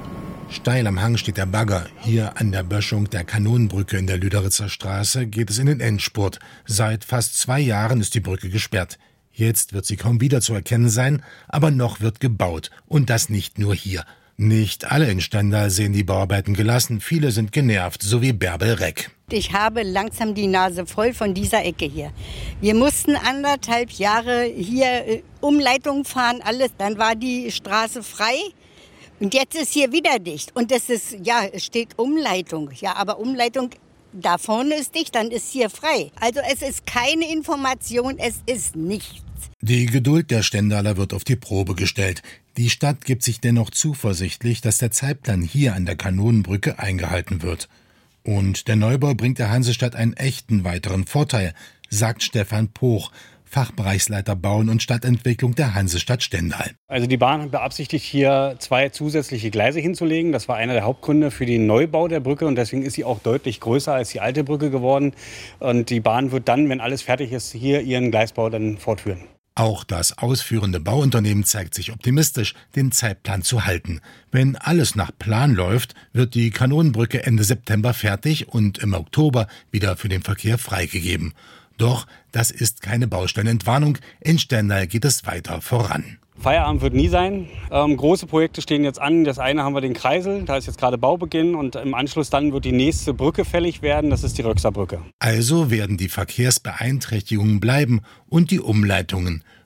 Steil am Hang steht der Bagger. Hier an der Böschung der Kanonenbrücke in der Lüderitzer Straße geht es in den Endspurt. Seit fast zwei Jahren ist die Brücke gesperrt. Jetzt wird sie kaum wieder zu erkennen sein, aber noch wird gebaut. Und das nicht nur hier. Nicht alle in Stendal sehen die Bauarbeiten gelassen. Viele sind genervt, so wie Bärbel Reck. Ich habe langsam die Nase voll von dieser Ecke hier. Wir mussten anderthalb Jahre hier äh, Umleitung fahren, alles. Dann war die Straße frei. Und jetzt ist hier wieder dicht. Und das ist, ja, es steht Umleitung. Ja, aber Umleitung, da vorne ist dicht, dann ist hier frei. Also es ist keine Information, es ist nichts. Die Geduld der Stendaler wird auf die Probe gestellt. Die Stadt gibt sich dennoch zuversichtlich, dass der Zeitplan hier an der Kanonenbrücke eingehalten wird. Und der Neubau bringt der Hansestadt einen echten weiteren Vorteil, sagt Stefan Poch, Fachbereichsleiter Bauen und Stadtentwicklung der Hansestadt Stendal. Also die Bahn beabsichtigt hier zwei zusätzliche Gleise hinzulegen. Das war einer der Hauptgründe für den Neubau der Brücke und deswegen ist sie auch deutlich größer als die alte Brücke geworden. Und die Bahn wird dann, wenn alles fertig ist, hier ihren Gleisbau dann fortführen. Auch das ausführende Bauunternehmen zeigt sich optimistisch, den Zeitplan zu halten. Wenn alles nach Plan läuft, wird die Kanonenbrücke Ende September fertig und im Oktober wieder für den Verkehr freigegeben. Doch das ist keine Baustellenentwarnung. In Stendal geht es weiter voran. Feierabend wird nie sein. Ähm, große Projekte stehen jetzt an. Das eine haben wir den Kreisel, da ist jetzt gerade Baubeginn und im Anschluss dann wird die nächste Brücke fällig werden, das ist die Röxer Brücke. Also werden die Verkehrsbeeinträchtigungen bleiben und die Umleitungen.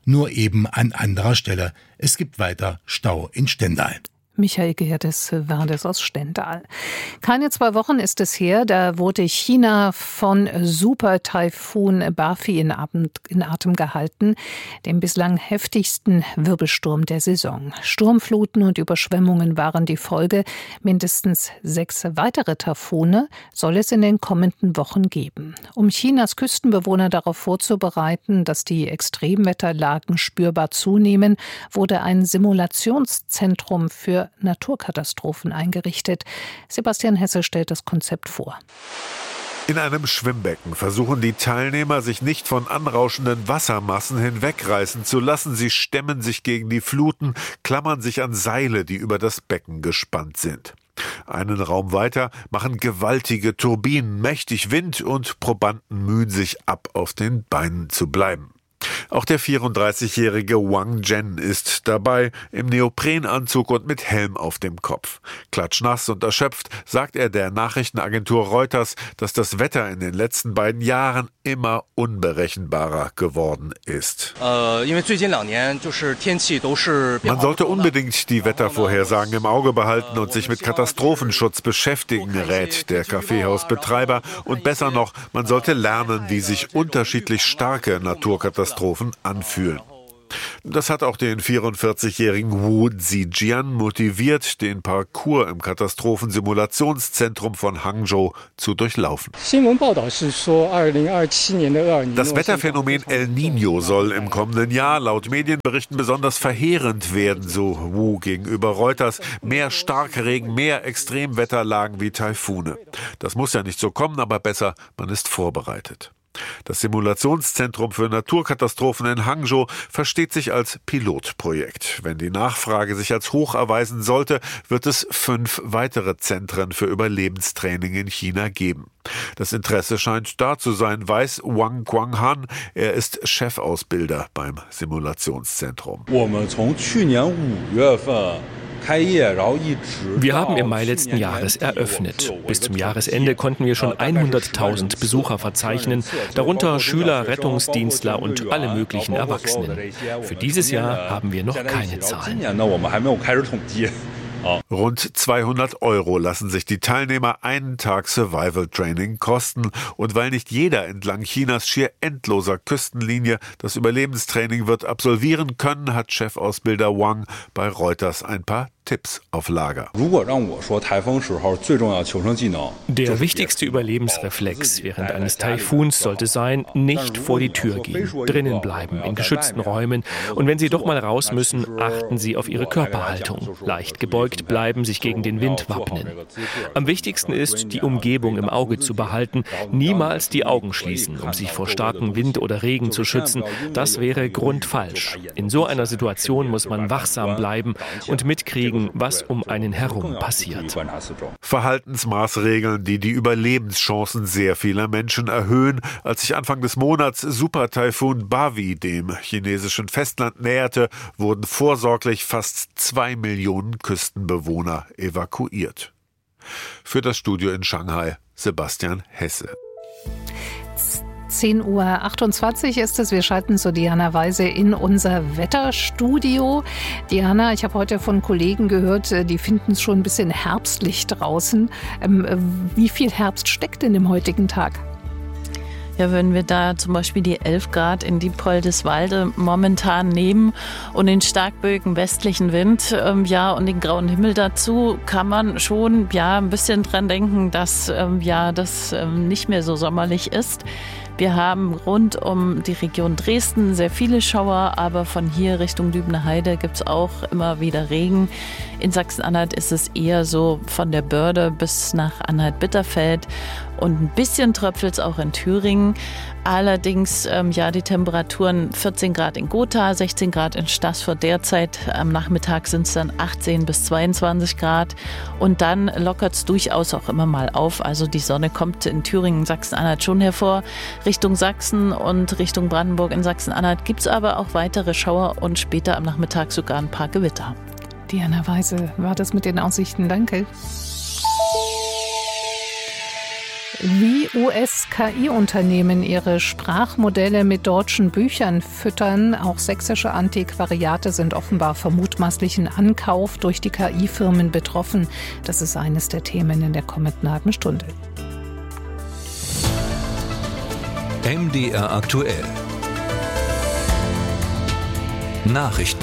nur eben an anderer Stelle. Es gibt weiter Stau in Stendal. Michael Gerdes war das aus Stendal. Keine zwei Wochen ist es her, da wurde China von Super-Taifun Bafi in Atem gehalten, dem bislang heftigsten Wirbelsturm der Saison. Sturmfluten und Überschwemmungen waren die Folge. Mindestens sechs weitere Taifune soll es in den kommenden Wochen geben. Um Chinas Küstenbewohner darauf vorzubereiten, dass die Extremwetterlagen spürbar zunehmen, wurde ein Simulationszentrum für Naturkatastrophen eingerichtet. Sebastian Hesse stellt das Konzept vor. In einem Schwimmbecken versuchen die Teilnehmer, sich nicht von anrauschenden Wassermassen hinwegreißen zu lassen. Sie stemmen sich gegen die Fluten, klammern sich an Seile, die über das Becken gespannt sind. Einen Raum weiter machen gewaltige Turbinen mächtig Wind und Probanden mühen sich ab, auf den Beinen zu bleiben. Auch der vierunddreißigjährige Wang Zhen ist dabei, im Neoprenanzug und mit Helm auf dem Kopf. Klatschnass und erschöpft sagt er der Nachrichtenagentur Reuters, dass das Wetter in den letzten beiden Jahren immer unberechenbarer geworden ist. Man sollte unbedingt die Wettervorhersagen im Auge behalten und sich mit Katastrophenschutz beschäftigen, rät der Kaffeehausbetreiber. Und besser noch, man sollte lernen, wie sich unterschiedlich starke Naturkatastrophen anfühlen. Das hat auch den vierundvierzigjährigen Wu Zijian motiviert, den Parcours im Katastrophensimulationszentrum von Hangzhou zu durchlaufen. Das Wetterphänomen El Niño soll im kommenden Jahr laut Medienberichten besonders verheerend werden, so Wu gegenüber Reuters. Mehr Starkregen, mehr Extremwetterlagen wie Taifune. Das muss ja nicht so kommen, aber besser, man ist vorbereitet. Das Simulationszentrum für Naturkatastrophen in Hangzhou versteht sich als Pilotprojekt. Wenn die Nachfrage sich als hoch erweisen sollte, wird es fünf weitere Zentren für Überlebenstraining in China geben. Das Interesse scheint da zu sein, weiß Wang Guanghan. Er ist Chefausbilder beim Simulationszentrum. Wir haben im Mai letzten Jahres eröffnet. Bis zum Jahresende konnten wir schon hunderttausend Besucher verzeichnen, darunter Schüler, Rettungsdienstler und alle möglichen Erwachsenen. Für dieses Jahr haben wir noch keine Zahlen. Rund zweihundert Euro lassen sich die Teilnehmer einen Tag Survival Training kosten. Und weil nicht jeder entlang Chinas schier endloser Küstenlinie das Überlebenstraining wird absolvieren können, hat Chefausbilder Wang bei Reuters ein paar Tipps auf Lager. Der wichtigste Überlebensreflex während eines Taifuns sollte sein, nicht vor die Tür gehen, drinnen bleiben, in geschützten Räumen. Und wenn Sie doch mal raus müssen, achten Sie auf Ihre Körperhaltung. Leicht gebeugt bleiben, sich gegen den Wind wappnen. Am wichtigsten ist, die Umgebung im Auge zu behalten, niemals die Augen schließen, um sich vor starkem Wind oder Regen zu schützen. Das wäre grundfalsch. In so einer Situation muss man wachsam bleiben und mitkriegen, was um einen herum passiert. Verhaltensmaßregeln, die die Überlebenschancen sehr vieler Menschen erhöhen. Als sich Anfang des Monats Super-Taifun Bavi dem chinesischen Festland näherte, wurden vorsorglich fast zwei Millionen Küstenbewohner evakuiert. Für das Studio in Shanghai Sebastian Hesse. zehn Uhr achtundzwanzig ist es. Wir schalten zu Diana Weise in unser Wetterstudio. Diana, ich habe heute von Kollegen gehört, die finden es schon ein bisschen herbstlich draußen. Wie viel Herbst steckt in dem heutigen Tag? Ja, wenn wir da zum Beispiel die elf Grad in Dieppoldeswalde momentan nehmen und den starkböigen westlichen Wind, ähm, ja, und den grauen Himmel dazu, kann man schon, ja, ein bisschen dran denken, dass, ähm, ja, das ähm, nicht mehr so sommerlich ist. Wir haben rund um die Region Dresden sehr viele Schauer, aber von hier Richtung Lübner Heide gibt es auch immer wieder Regen. In Sachsen-Anhalt ist es eher so von der Börde bis nach Anhalt-Bitterfeld und ein bisschen tröpfelt es auch in Thüringen. Allerdings, ähm, ja, die Temperaturen vierzehn Grad in Gotha, sechzehn Grad in Stassfurt derzeit. Am Nachmittag sind es dann achtzehn bis zweiundzwanzig Grad. Und dann lockert es durchaus auch immer mal auf. Also die Sonne kommt in Thüringen, Sachsen-Anhalt schon hervor. Richtung Sachsen und Richtung Brandenburg in Sachsen-Anhalt gibt es aber auch weitere Schauer und später am Nachmittag sogar ein paar Gewitter. Diana Weise war das mit den Aussichten. Danke. Wie U S-K I-Unternehmen ihre Sprachmodelle mit deutschen Büchern füttern, auch sächsische Antiquariate sind offenbar vom mutmaßlichen Ankauf durch die K I-Firmen betroffen. Das ist eines der Themen in der kommenden halben Stunde. M D R aktuell. Nachrichten.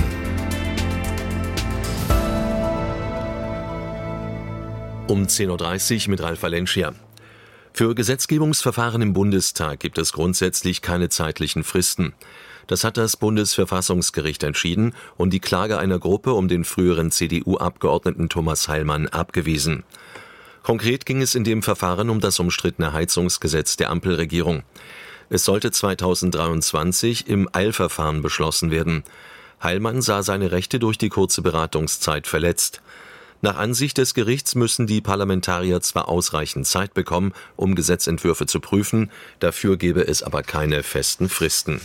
Um zehn Uhr dreißig mit Ralf Valencia. Für Gesetzgebungsverfahren im Bundestag gibt es grundsätzlich keine zeitlichen Fristen. Das hat das Bundesverfassungsgericht entschieden und die Klage einer Gruppe um den früheren C D U-Abgeordneten Thomas Heilmann abgewiesen. Konkret ging es in dem Verfahren um das umstrittene Heizungsgesetz der Ampelregierung. Es sollte zweitausenddreiundzwanzig im Eilverfahren beschlossen werden. Heilmann sah seine Rechte durch die kurze Beratungszeit verletzt. Nach Ansicht des Gerichts müssen die Parlamentarier zwar ausreichend Zeit bekommen, um Gesetzentwürfe zu prüfen, dafür gebe es aber keine festen Fristen.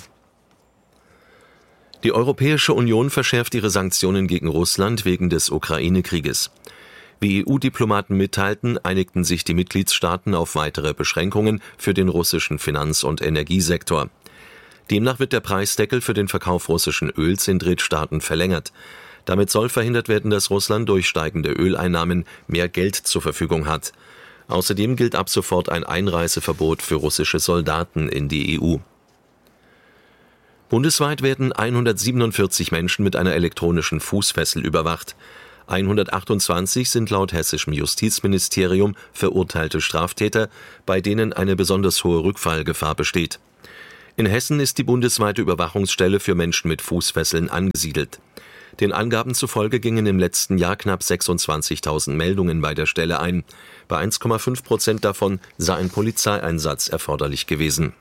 Die Europäische Union verschärft ihre Sanktionen gegen Russland wegen des Ukraine-Krieges. Wie E U-Diplomaten mitteilten, einigten sich die Mitgliedstaaten auf weitere Beschränkungen für den russischen Finanz- und Energiesektor. Demnach wird der Preisdeckel für den Verkauf russischen Öls in Drittstaaten verlängert. Damit soll verhindert werden, dass Russland durch steigende Öleinnahmen mehr Geld zur Verfügung hat. Außerdem gilt ab sofort ein Einreiseverbot für russische Soldaten in die E U. Bundesweit werden hundertsiebenundvierzig Menschen mit einer elektronischen Fußfessel überwacht. hundertachtundzwanzig sind laut hessischem Justizministerium verurteilte Straftäter, bei denen eine besonders hohe Rückfallgefahr besteht. In Hessen ist die bundesweite Überwachungsstelle für Menschen mit Fußfesseln angesiedelt. Den Angaben zufolge gingen im letzten Jahr knapp sechsundzwanzigtausend Meldungen bei der Stelle ein. Bei eins Komma fünf Prozent davon sei ein Polizeieinsatz erforderlich gewesen.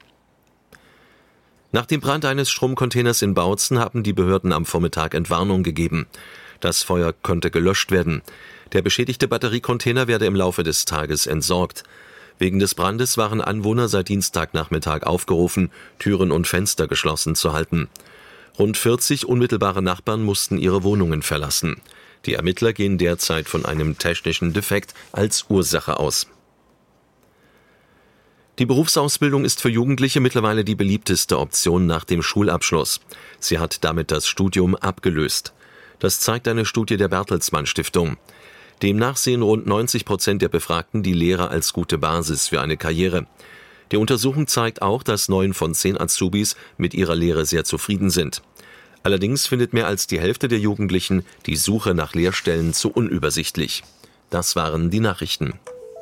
Nach dem Brand eines Stromcontainers in Bautzen haben die Behörden am Vormittag Entwarnung gegeben. Das Feuer konnte gelöscht werden. Der beschädigte Batteriecontainer werde im Laufe des Tages entsorgt. Wegen des Brandes waren Anwohner seit Dienstagnachmittag aufgerufen, Türen und Fenster geschlossen zu halten. Rund vierzig unmittelbare Nachbarn mussten ihre Wohnungen verlassen. Die Ermittler gehen derzeit von einem technischen Defekt als Ursache aus. Die Berufsausbildung ist für Jugendliche mittlerweile die beliebteste Option nach dem Schulabschluss. Sie hat damit das Studium abgelöst. Das zeigt eine Studie der Bertelsmann Stiftung. Demnach sehen rund neunzig Prozent der Befragten die Lehre als gute Basis für eine Karriere. Die Untersuchung zeigt auch, dass neun von zehn Azubis mit ihrer Lehre sehr zufrieden sind. Allerdings findet mehr als die Hälfte der Jugendlichen die Suche nach Lehrstellen zu unübersichtlich. Das waren die Nachrichten.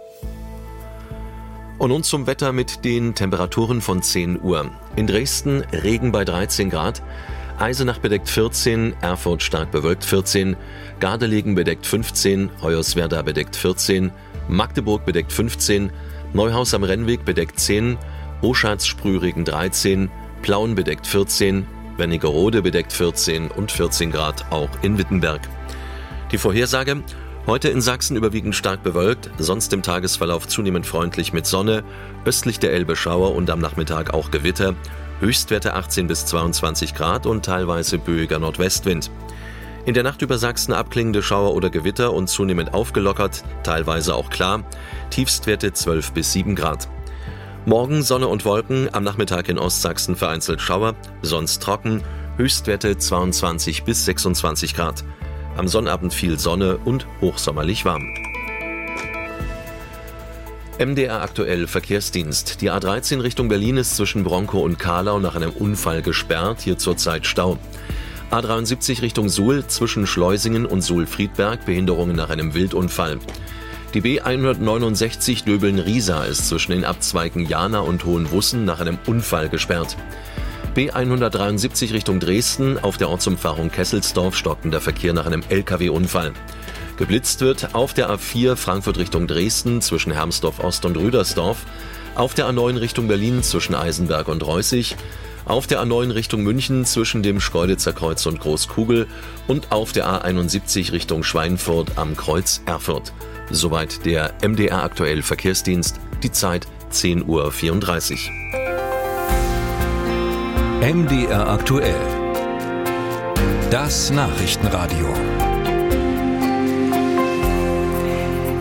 Und nun zum Wetter mit den Temperaturen von zehn Uhr. In Dresden Regen bei dreizehn Grad, Eisenach bedeckt vierzehn, Erfurt stark bewölkt vierzehn, Gardelegen bedeckt fünfzehn, Hoyerswerda bedeckt vierzehn, Magdeburg bedeckt fünfzehn, Neuhaus am Rennweg bedeckt zehn, Oschatz Sprühregen dreizehn, Plauen bedeckt vierzehn, Wernigerode bedeckt vierzehn und vierzehn Grad auch in Wittenberg. Die Vorhersage: Heute in Sachsen überwiegend stark bewölkt, sonst im Tagesverlauf zunehmend freundlich mit Sonne, östlich der Elbe Schauer und am Nachmittag auch Gewitter, Höchstwerte achtzehn bis zweiundzwanzig Grad und teilweise böiger Nordwestwind. In der Nacht über Sachsen abklingende Schauer oder Gewitter und zunehmend aufgelockert, teilweise auch klar, Tiefstwerte zwölf bis sieben Grad. Morgen Sonne und Wolken, am Nachmittag in Ostsachsen vereinzelt Schauer, sonst trocken, Höchstwerte zweiundzwanzig bis sechsundzwanzig Grad. Am Sonnabend viel Sonne und hochsommerlich warm. M D R aktuell Verkehrsdienst. Die A dreizehn Richtung Berlin ist zwischen Bronkow und Kahlau nach einem Unfall gesperrt, hier zurzeit Stau. A dreiundsiebzig Richtung Suhl zwischen Schleusingen und Suhl-Friedberg, Behinderungen nach einem Wildunfall. Die B hundertneunundsechzig Döbeln-Riesa ist zwischen den Abzweigen Jana und Hohenwussen nach einem Unfall gesperrt. B hundertdreiundsiebzig Richtung Dresden, auf der Ortsumfahrung Kesselsdorf stockender Verkehr nach einem L K W-Unfall. Geblitzt wird auf der A vier Frankfurt Richtung Dresden zwischen Hermsdorf Ost und Rüdersdorf, auf der A neun Richtung Berlin zwischen Eisenberg und Reußig, auf der A neun Richtung München zwischen dem Schkeuditzer Kreuz und Großkugel und auf der A einundsiebzig Richtung Schweinfurt am Kreuz Erfurt. Soweit der M D R aktuell Verkehrsdienst, die Zeit zehn Uhr vierunddreißig. M D R aktuell. Das Nachrichtenradio.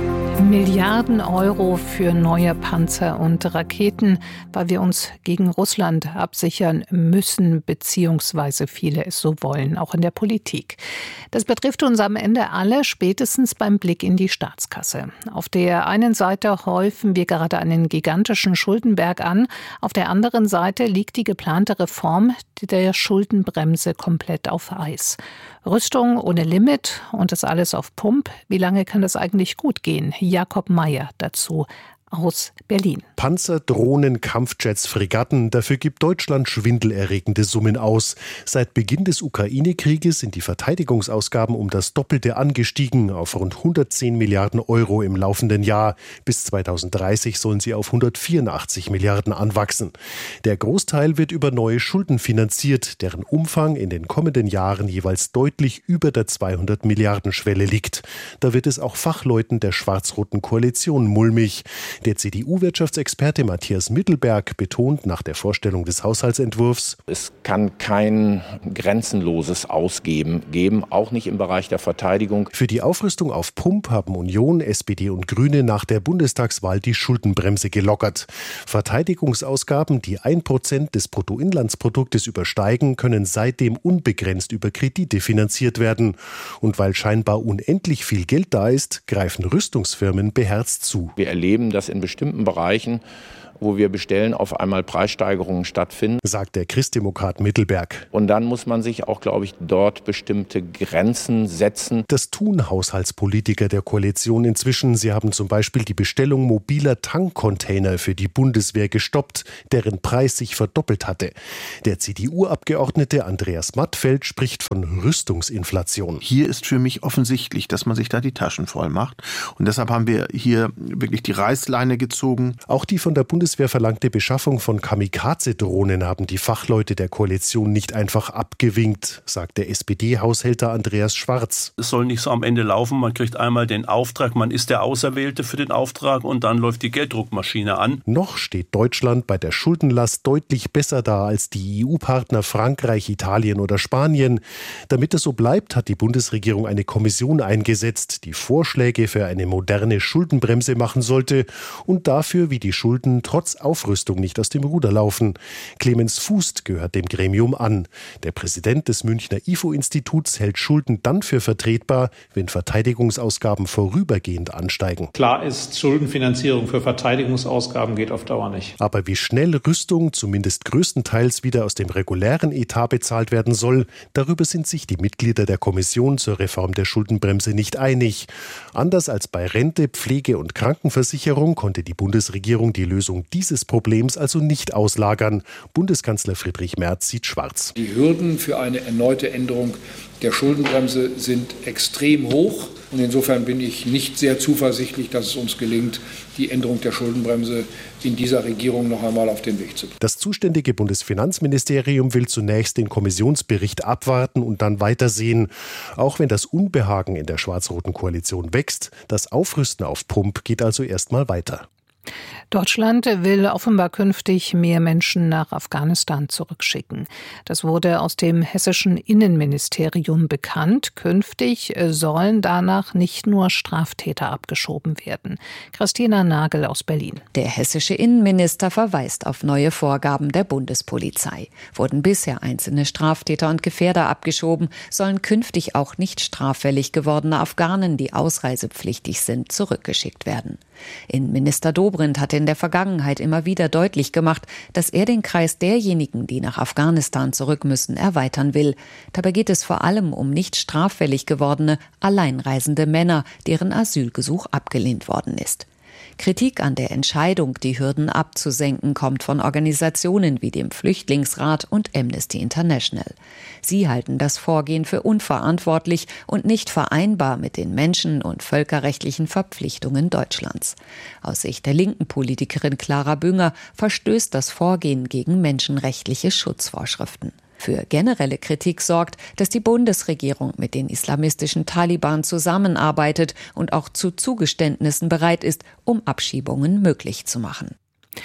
Milliarden Euro für neue Panzer und Raketen, weil wir uns gegen Russland absichern müssen, beziehungsweise viele es so wollen, auch in der Politik. Das betrifft uns am Ende alle, spätestens beim Blick in die Staatskasse. Auf der einen Seite häufen wir gerade einen gigantischen Schuldenberg an, auf der anderen Seite liegt die geplante Reform der Schuldenbremse komplett auf Eis. Rüstung ohne Limit und das alles auf Pump. Wie lange kann das eigentlich gut gehen? Jakob Mayer dazu aus Berlin. Panzer, Drohnen, Kampfjets, Fregatten, dafür gibt Deutschland schwindelerregende Summen aus. Seit Beginn des Ukraine-Krieges sind die Verteidigungsausgaben um das Doppelte angestiegen, auf rund hundertzehn Milliarden Euro im laufenden Jahr. Bis zweitausenddreißig sollen sie auf hundertvierundachtzig Milliarden anwachsen. Der Großteil wird über neue Schulden finanziert, deren Umfang in den kommenden Jahren jeweils deutlich über der zweihundert Milliarden Schwelle liegt. Da wird es auch Fachleuten der schwarz-roten Koalition mulmig. Der C D U-Wirtschaftsexperte Matthias Mittelberg betont nach der Vorstellung des Haushaltsentwurfs: Es kann kein grenzenloses Ausgeben geben, auch nicht im Bereich der Verteidigung. Für die Aufrüstung auf Pump haben Union, S P D und Grüne nach der Bundestagswahl die Schuldenbremse gelockert. Verteidigungsausgaben, die ein Prozent des Bruttoinlandsproduktes übersteigen, können seitdem unbegrenzt über Kredite finanziert werden. Und weil scheinbar unendlich viel Geld da ist, greifen Rüstungsfirmen beherzt zu. Wir erleben, dass in bestimmten Bereichen, wo wir bestellen, auf einmal Preissteigerungen stattfinden, sagt der Christdemokrat Mittelberg. Und dann muss man sich auch, glaube ich, dort bestimmte Grenzen setzen. Das tun Haushaltspolitiker der Koalition inzwischen. Sie haben zum Beispiel die Bestellung mobiler Tankcontainer für die Bundeswehr gestoppt, deren Preis sich verdoppelt hatte. Der C D U-Abgeordnete Andreas Mattfeld spricht von Rüstungsinflation. Hier ist für mich offensichtlich, dass man sich da die Taschen voll macht. Und deshalb haben wir hier wirklich die Reißleine gezogen. Auch die von der Bundeswehr Bundeswehr verlangte Beschaffung von Kamikaze-Drohnen haben die Fachleute der Koalition nicht einfach abgewinkt, sagt der S P D-Haushälter Andreas Schwarz. Es soll nicht so am Ende laufen, man kriegt einmal den Auftrag, man ist der Auserwählte für den Auftrag und dann läuft die Gelddruckmaschine an. Noch steht Deutschland bei der Schuldenlast deutlich besser da als die E U-Partner Frankreich, Italien oder Spanien. Damit es so bleibt, hat die Bundesregierung eine Kommission eingesetzt, die Vorschläge für eine moderne Schuldenbremse machen sollte und dafür, wie die Schulden trotz Aufrüstung nicht aus dem Ruder laufen. Clemens Fußt gehört dem Gremium an. Der Präsident des Münchner I F O-Instituts hält Schulden dann für vertretbar, wenn Verteidigungsausgaben vorübergehend ansteigen. Klar ist, Schuldenfinanzierung für Verteidigungsausgaben geht auf Dauer nicht. Aber wie schnell Rüstung zumindest größtenteils wieder aus dem regulären Etat bezahlt werden soll, darüber sind sich die Mitglieder der Kommission zur Reform der Schuldenbremse nicht einig. Anders als bei Rente, Pflege und Krankenversicherung konnte die Bundesregierung die Lösung dieses Problems also nicht auslagern. Bundeskanzler Friedrich Merz sieht schwarz. Die Hürden für eine erneute Änderung der Schuldenbremse sind extrem hoch. Und insofern bin ich nicht sehr zuversichtlich, dass es uns gelingt, die Änderung der Schuldenbremse in dieser Regierung noch einmal auf den Weg zu bringen. Das zuständige Bundesfinanzministerium will zunächst den Kommissionsbericht abwarten und dann weitersehen. Auch wenn das Unbehagen in der schwarz-roten Koalition wächst, das Aufrüsten auf Pump geht also erstmal weiter. Deutschland will offenbar künftig mehr Menschen nach Afghanistan zurückschicken. Das wurde aus dem hessischen Innenministerium bekannt. Künftig sollen danach nicht nur Straftäter abgeschoben werden. Christina Nagel aus Berlin. Der hessische Innenminister verweist auf neue Vorgaben der Bundespolizei. Wurden bisher einzelne Straftäter und Gefährder abgeschoben, sollen künftig auch nicht straffällig gewordene Afghanen, die ausreisepflichtig sind, zurückgeschickt werden. Innenminister Dobrindt hatte in der Vergangenheit immer wieder deutlich gemacht, dass er den Kreis derjenigen, die nach Afghanistan zurück müssen, erweitern will. Dabei geht es vor allem um nicht straffällig gewordene, alleinreisende Männer, deren Asylgesuch abgelehnt worden ist. Kritik an der Entscheidung, die Hürden abzusenken, kommt von Organisationen wie dem Flüchtlingsrat und Amnesty International. Sie halten das Vorgehen für unverantwortlich und nicht vereinbar mit den menschen- und völkerrechtlichen Verpflichtungen Deutschlands. Aus Sicht der linken Politikerin Clara Bünger verstößt das Vorgehen gegen menschenrechtliche Schutzvorschriften. Für generelle Kritik sorgt, dass die Bundesregierung mit den islamistischen Taliban zusammenarbeitet und auch zu Zugeständnissen bereit ist, um Abschiebungen möglich zu machen.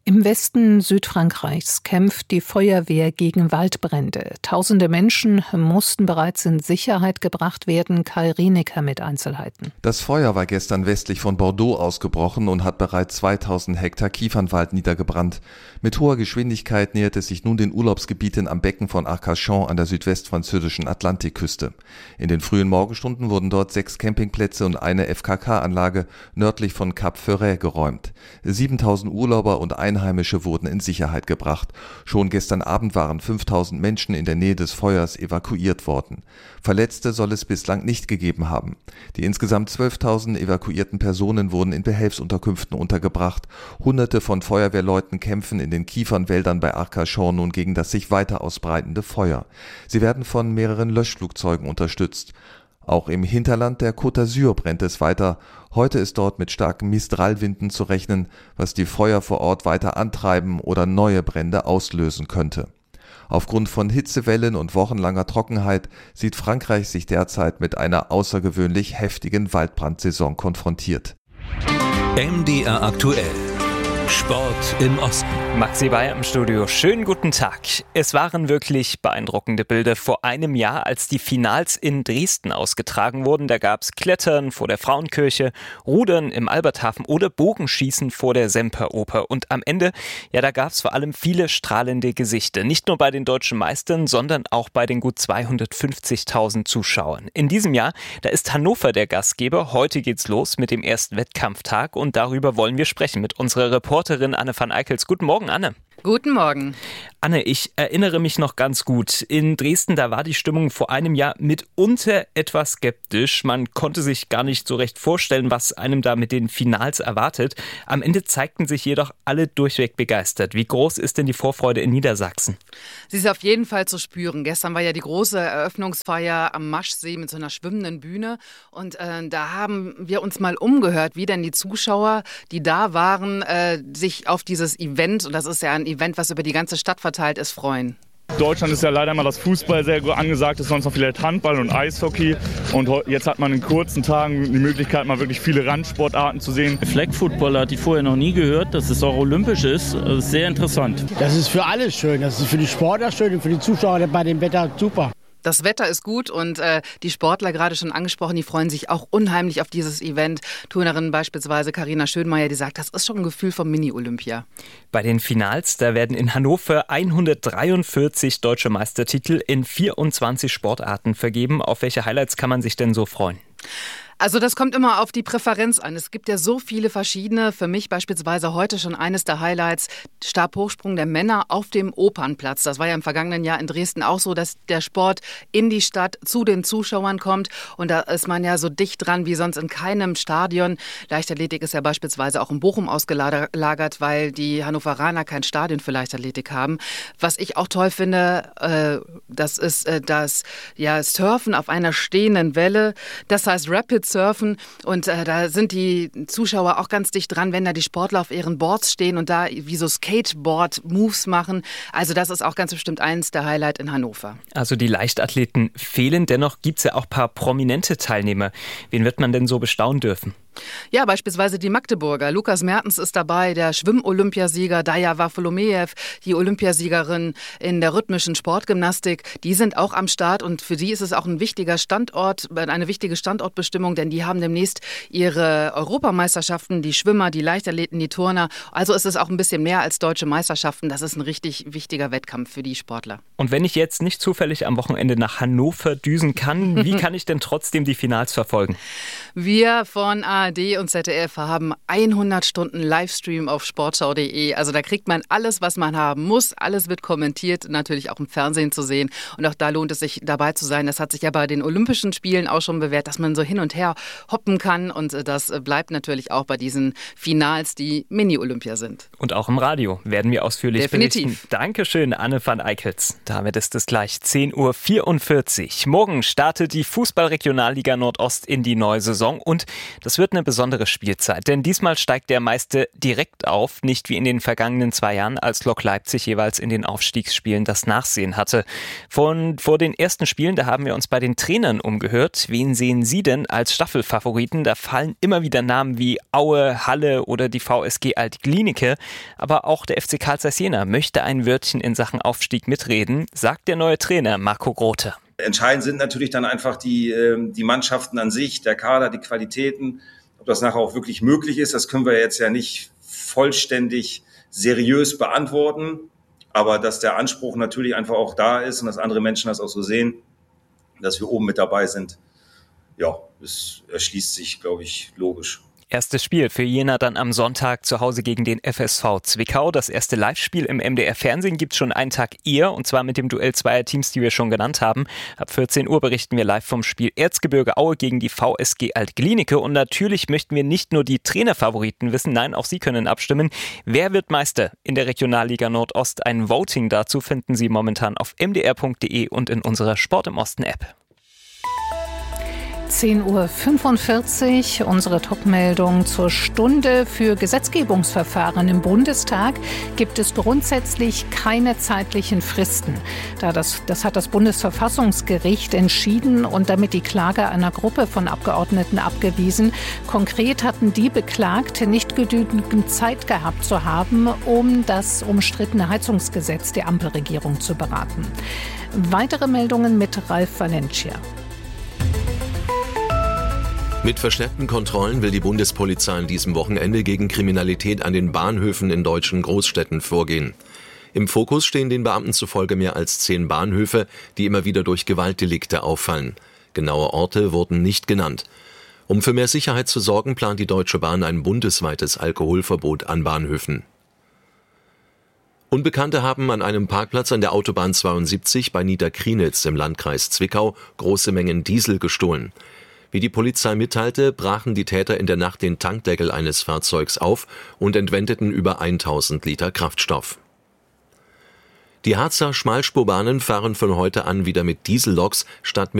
Im Westen Südfrankreichs kämpft die Feuerwehr gegen Waldbrände. Tausende Menschen mussten bereits in Sicherheit gebracht werden. Kai Rienecker mit Einzelheiten. Das Feuer war gestern westlich von Bordeaux ausgebrochen und hat bereits zweitausend Hektar Kiefernwald niedergebrannt. Mit hoher Geschwindigkeit nähert es sich nun den Urlaubsgebieten am Becken von Arcachon an der südwestfranzösischen Atlantikküste. In den frühen Morgenstunden wurden dort sechs Campingplätze und eine F K K-Anlage nördlich von Cap Ferret geräumt. siebentausend Urlauber und Einheimische wurden in Sicherheit gebracht. Schon gestern Abend waren fünftausend Menschen in der Nähe des Feuers evakuiert worden. Verletzte soll es bislang nicht gegeben haben. Die insgesamt zwölftausend evakuierten Personen wurden in Behelfsunterkünften untergebracht. Hunderte von Feuerwehrleuten kämpfen in den Kiefernwäldern bei Arcachon nun gegen das sich weiter ausbreitende Feuer. Sie werden von mehreren Löschflugzeugen unterstützt. Auch im Hinterland der Côte d'Azur brennt es weiter. Heute ist dort mit starken Mistralwinden zu rechnen, was die Feuer vor Ort weiter antreiben oder neue Brände auslösen könnte. Aufgrund von Hitzewellen und wochenlanger Trockenheit sieht Frankreich sich derzeit mit einer außergewöhnlich heftigen Waldbrandsaison konfrontiert. M D R aktuell. Sport im Osten. Maxi Bayer im Studio. Schönen guten Tag. Es waren wirklich beeindruckende Bilder vor einem Jahr, als die Finals in Dresden ausgetragen wurden. Da gab es Klettern vor der Frauenkirche, Rudern im Alberthafen oder Bogenschießen vor der Semperoper. Und am Ende, ja, da gab es vor allem viele strahlende Gesichter. Nicht nur bei den deutschen Meistern, sondern auch bei den gut zweihundertfünfzigtausend Zuschauern. In diesem Jahr, da ist Hannover der Gastgeber. Heute geht's los mit dem ersten Wettkampftag und darüber wollen wir sprechen mit unserer Reporterin Anne van Eickels. Guten Morgen, Anne. Guten Morgen. Anne, ich erinnere mich noch ganz gut. In Dresden, da war die Stimmung vor einem Jahr mitunter etwas skeptisch. Man konnte sich gar nicht so recht vorstellen, was einem da mit den Finals erwartet. Am Ende zeigten sich jedoch alle durchweg begeistert. Wie groß ist denn die Vorfreude in Niedersachsen? Sie ist auf jeden Fall zu spüren. Gestern war ja die große Eröffnungsfeier am Maschsee mit so einer schwimmenden Bühne. Und äh, da haben wir uns mal umgehört, wie denn die Zuschauer, die da waren, äh, sich auf dieses Event, und das ist ja ein Event, was über die ganze Stadt verteilt ist, freuen. Deutschland ist ja leider immer das Fußball sehr angesagt, ist sonst noch vielleicht Handball und Eishockey. Und jetzt hat man in kurzen Tagen die Möglichkeit, mal wirklich viele Randsportarten zu sehen. Flag Football hatte ich vorher noch nie gehört, dass es auch olympisch ist. Das ist sehr interessant. Das ist für alle schön. Das ist für die Sportler schön und für die Zuschauer bei dem Wetter super. Das Wetter ist gut und äh, die Sportler, gerade schon angesprochen, die freuen sich auch unheimlich auf dieses Event. Turnerin beispielsweise Carina Schönmeier, die sagt, das ist schon ein Gefühl vom Mini-Olympia. Bei den Finals, da werden in Hannover hundertdreiundvierzig deutsche Meistertitel in vierundzwanzig Sportarten vergeben. Auf welche Highlights kann man sich denn so freuen? Also das kommt immer auf die Präferenz an. Es gibt ja so viele verschiedene. Für mich beispielsweise heute schon eines der Highlights, Stabhochsprung der Männer auf dem Opernplatz. Das war ja im vergangenen Jahr in Dresden auch so, dass der Sport in die Stadt zu den Zuschauern kommt. Und da ist man ja so dicht dran wie sonst in keinem Stadion. Leichtathletik ist ja beispielsweise auch in Bochum ausgelagert, weil die Hannoveraner kein Stadion für Leichtathletik haben. Was ich auch toll finde, äh, das ist äh, das ja, Surfen auf einer stehenden Welle. Das heißt Rapid Surfen und äh, da sind die Zuschauer auch ganz dicht dran, wenn da die Sportler auf ihren Boards stehen und da wie so Skateboard-Moves machen. Also das ist auch ganz bestimmt eins der Highlights in Hannover. Also die Leichtathleten fehlen, dennoch gibt es ja auch ein paar prominente Teilnehmer. Wen wird man denn so bestaunen dürfen? Ja, beispielsweise die Magdeburger. Lukas Mertens ist dabei, der Schwimm-Olympiasieger, Daya Wafolomejew, die Olympiasiegerin in der rhythmischen Sportgymnastik. Die sind auch am Start und für die ist es auch ein wichtiger Standort, eine wichtige Standortbestimmung, denn die haben demnächst ihre Europameisterschaften, die Schwimmer, die Leichtathleten, die Turner. Also ist es auch ein bisschen mehr als deutsche Meisterschaften. Das ist ein richtig wichtiger Wettkampf für die Sportler. Und wenn ich jetzt nicht zufällig am Wochenende nach Hannover düsen kann, wie kann ich denn trotzdem die Finals verfolgen? Wir von A R D und Z D F haben hundert Stunden Livestream auf sportschau punkt de. Also da kriegt man alles, was man haben muss. Alles wird kommentiert, natürlich auch im Fernsehen zu sehen. Und auch da lohnt es sich, dabei zu sein. Das hat sich ja bei den Olympischen Spielen auch schon bewährt, dass man so hin und her hoppen kann. Und das bleibt natürlich auch bei diesen Finals, die Mini-Olympia sind. Und auch im Radio werden wir ausführlich Definitiv. berichten. Dankeschön, Anne van Eickels. Damit ist es gleich zehn Uhr vierundvierzig. Morgen startet die Fußball-Regionalliga Nordost in die neue Saison. Und das wird eine besondere Spielzeit, denn diesmal steigt der Meister direkt auf, nicht wie in den vergangenen zwei Jahren, als Lok Leipzig jeweils in den Aufstiegsspielen das Nachsehen hatte. Von, vor den ersten Spielen, da haben wir uns bei den Trainern umgehört. Wen sehen Sie denn als Staffelfavoriten? Da fallen immer wieder Namen wie Aue, Halle oder die V S G Alt-Glienicke. Aber auch der F C Carl Zeiss Jena möchte ein Wörtchen in Sachen Aufstieg mitreden, sagt der neue Trainer Marco Grote. Entscheidend sind natürlich dann einfach die, die Mannschaften an sich, der Kader, die Qualitäten. Ob das nachher auch wirklich möglich ist, das können wir jetzt ja nicht vollständig seriös beantworten. Aber dass der Anspruch natürlich einfach auch da ist und dass andere Menschen das auch so sehen, dass wir oben mit dabei sind, ja, das erschließt sich, glaube ich, logisch. Erstes Spiel für Jena dann am Sonntag zu Hause gegen den F S V Zwickau. Das erste Live-Spiel im M D R-Fernsehen gibt es schon einen Tag eher, und zwar mit dem Duell zweier Teams, die wir schon genannt haben. Ab vierzehn Uhr berichten wir live vom Spiel Erzgebirge Aue gegen die V S G Alt-Glienicke. Und natürlich möchten wir nicht nur die Trainerfavoriten wissen, nein, auch Sie können abstimmen. Wer wird Meister in der Regionalliga Nordost? Ein Voting dazu finden Sie momentan auf m d r punkt d e und in unserer Sport im Osten App. zehn Uhr fünfundvierzig, unsere Top-Meldung zur Stunde. Für Gesetzgebungsverfahren im Bundestag gibt es grundsätzlich keine zeitlichen Fristen. Da das, das hat das Bundesverfassungsgericht entschieden und damit die Klage einer Gruppe von Abgeordneten abgewiesen. Konkret hatten die Beklagte nicht genügend Zeit gehabt zu haben, um das umstrittene Heizungsgesetz der Ampelregierung zu beraten. Weitere Meldungen mit Ralf Valencia. Mit verstärkten Kontrollen will die Bundespolizei an diesem Wochenende gegen Kriminalität an den Bahnhöfen in deutschen Großstädten vorgehen. Im Fokus stehen den Beamten zufolge mehr als zehn Bahnhöfe, die immer wieder durch Gewaltdelikte auffallen. Genaue Orte wurden nicht genannt. Um für mehr Sicherheit zu sorgen, plant die Deutsche Bahn ein bundesweites Alkoholverbot an Bahnhöfen. Unbekannte haben an einem Parkplatz an der Autobahn zweiundsiebzig bei Niederkrienitz im Landkreis Zwickau große Mengen Diesel gestohlen. Wie die Polizei mitteilte, brachen die Täter in der Nacht den Tankdeckel eines Fahrzeugs auf und entwendeten über tausend Liter Kraftstoff. Die Harzer Schmalspurbahnen fahren von heute an wieder mit Dieselloks statt mit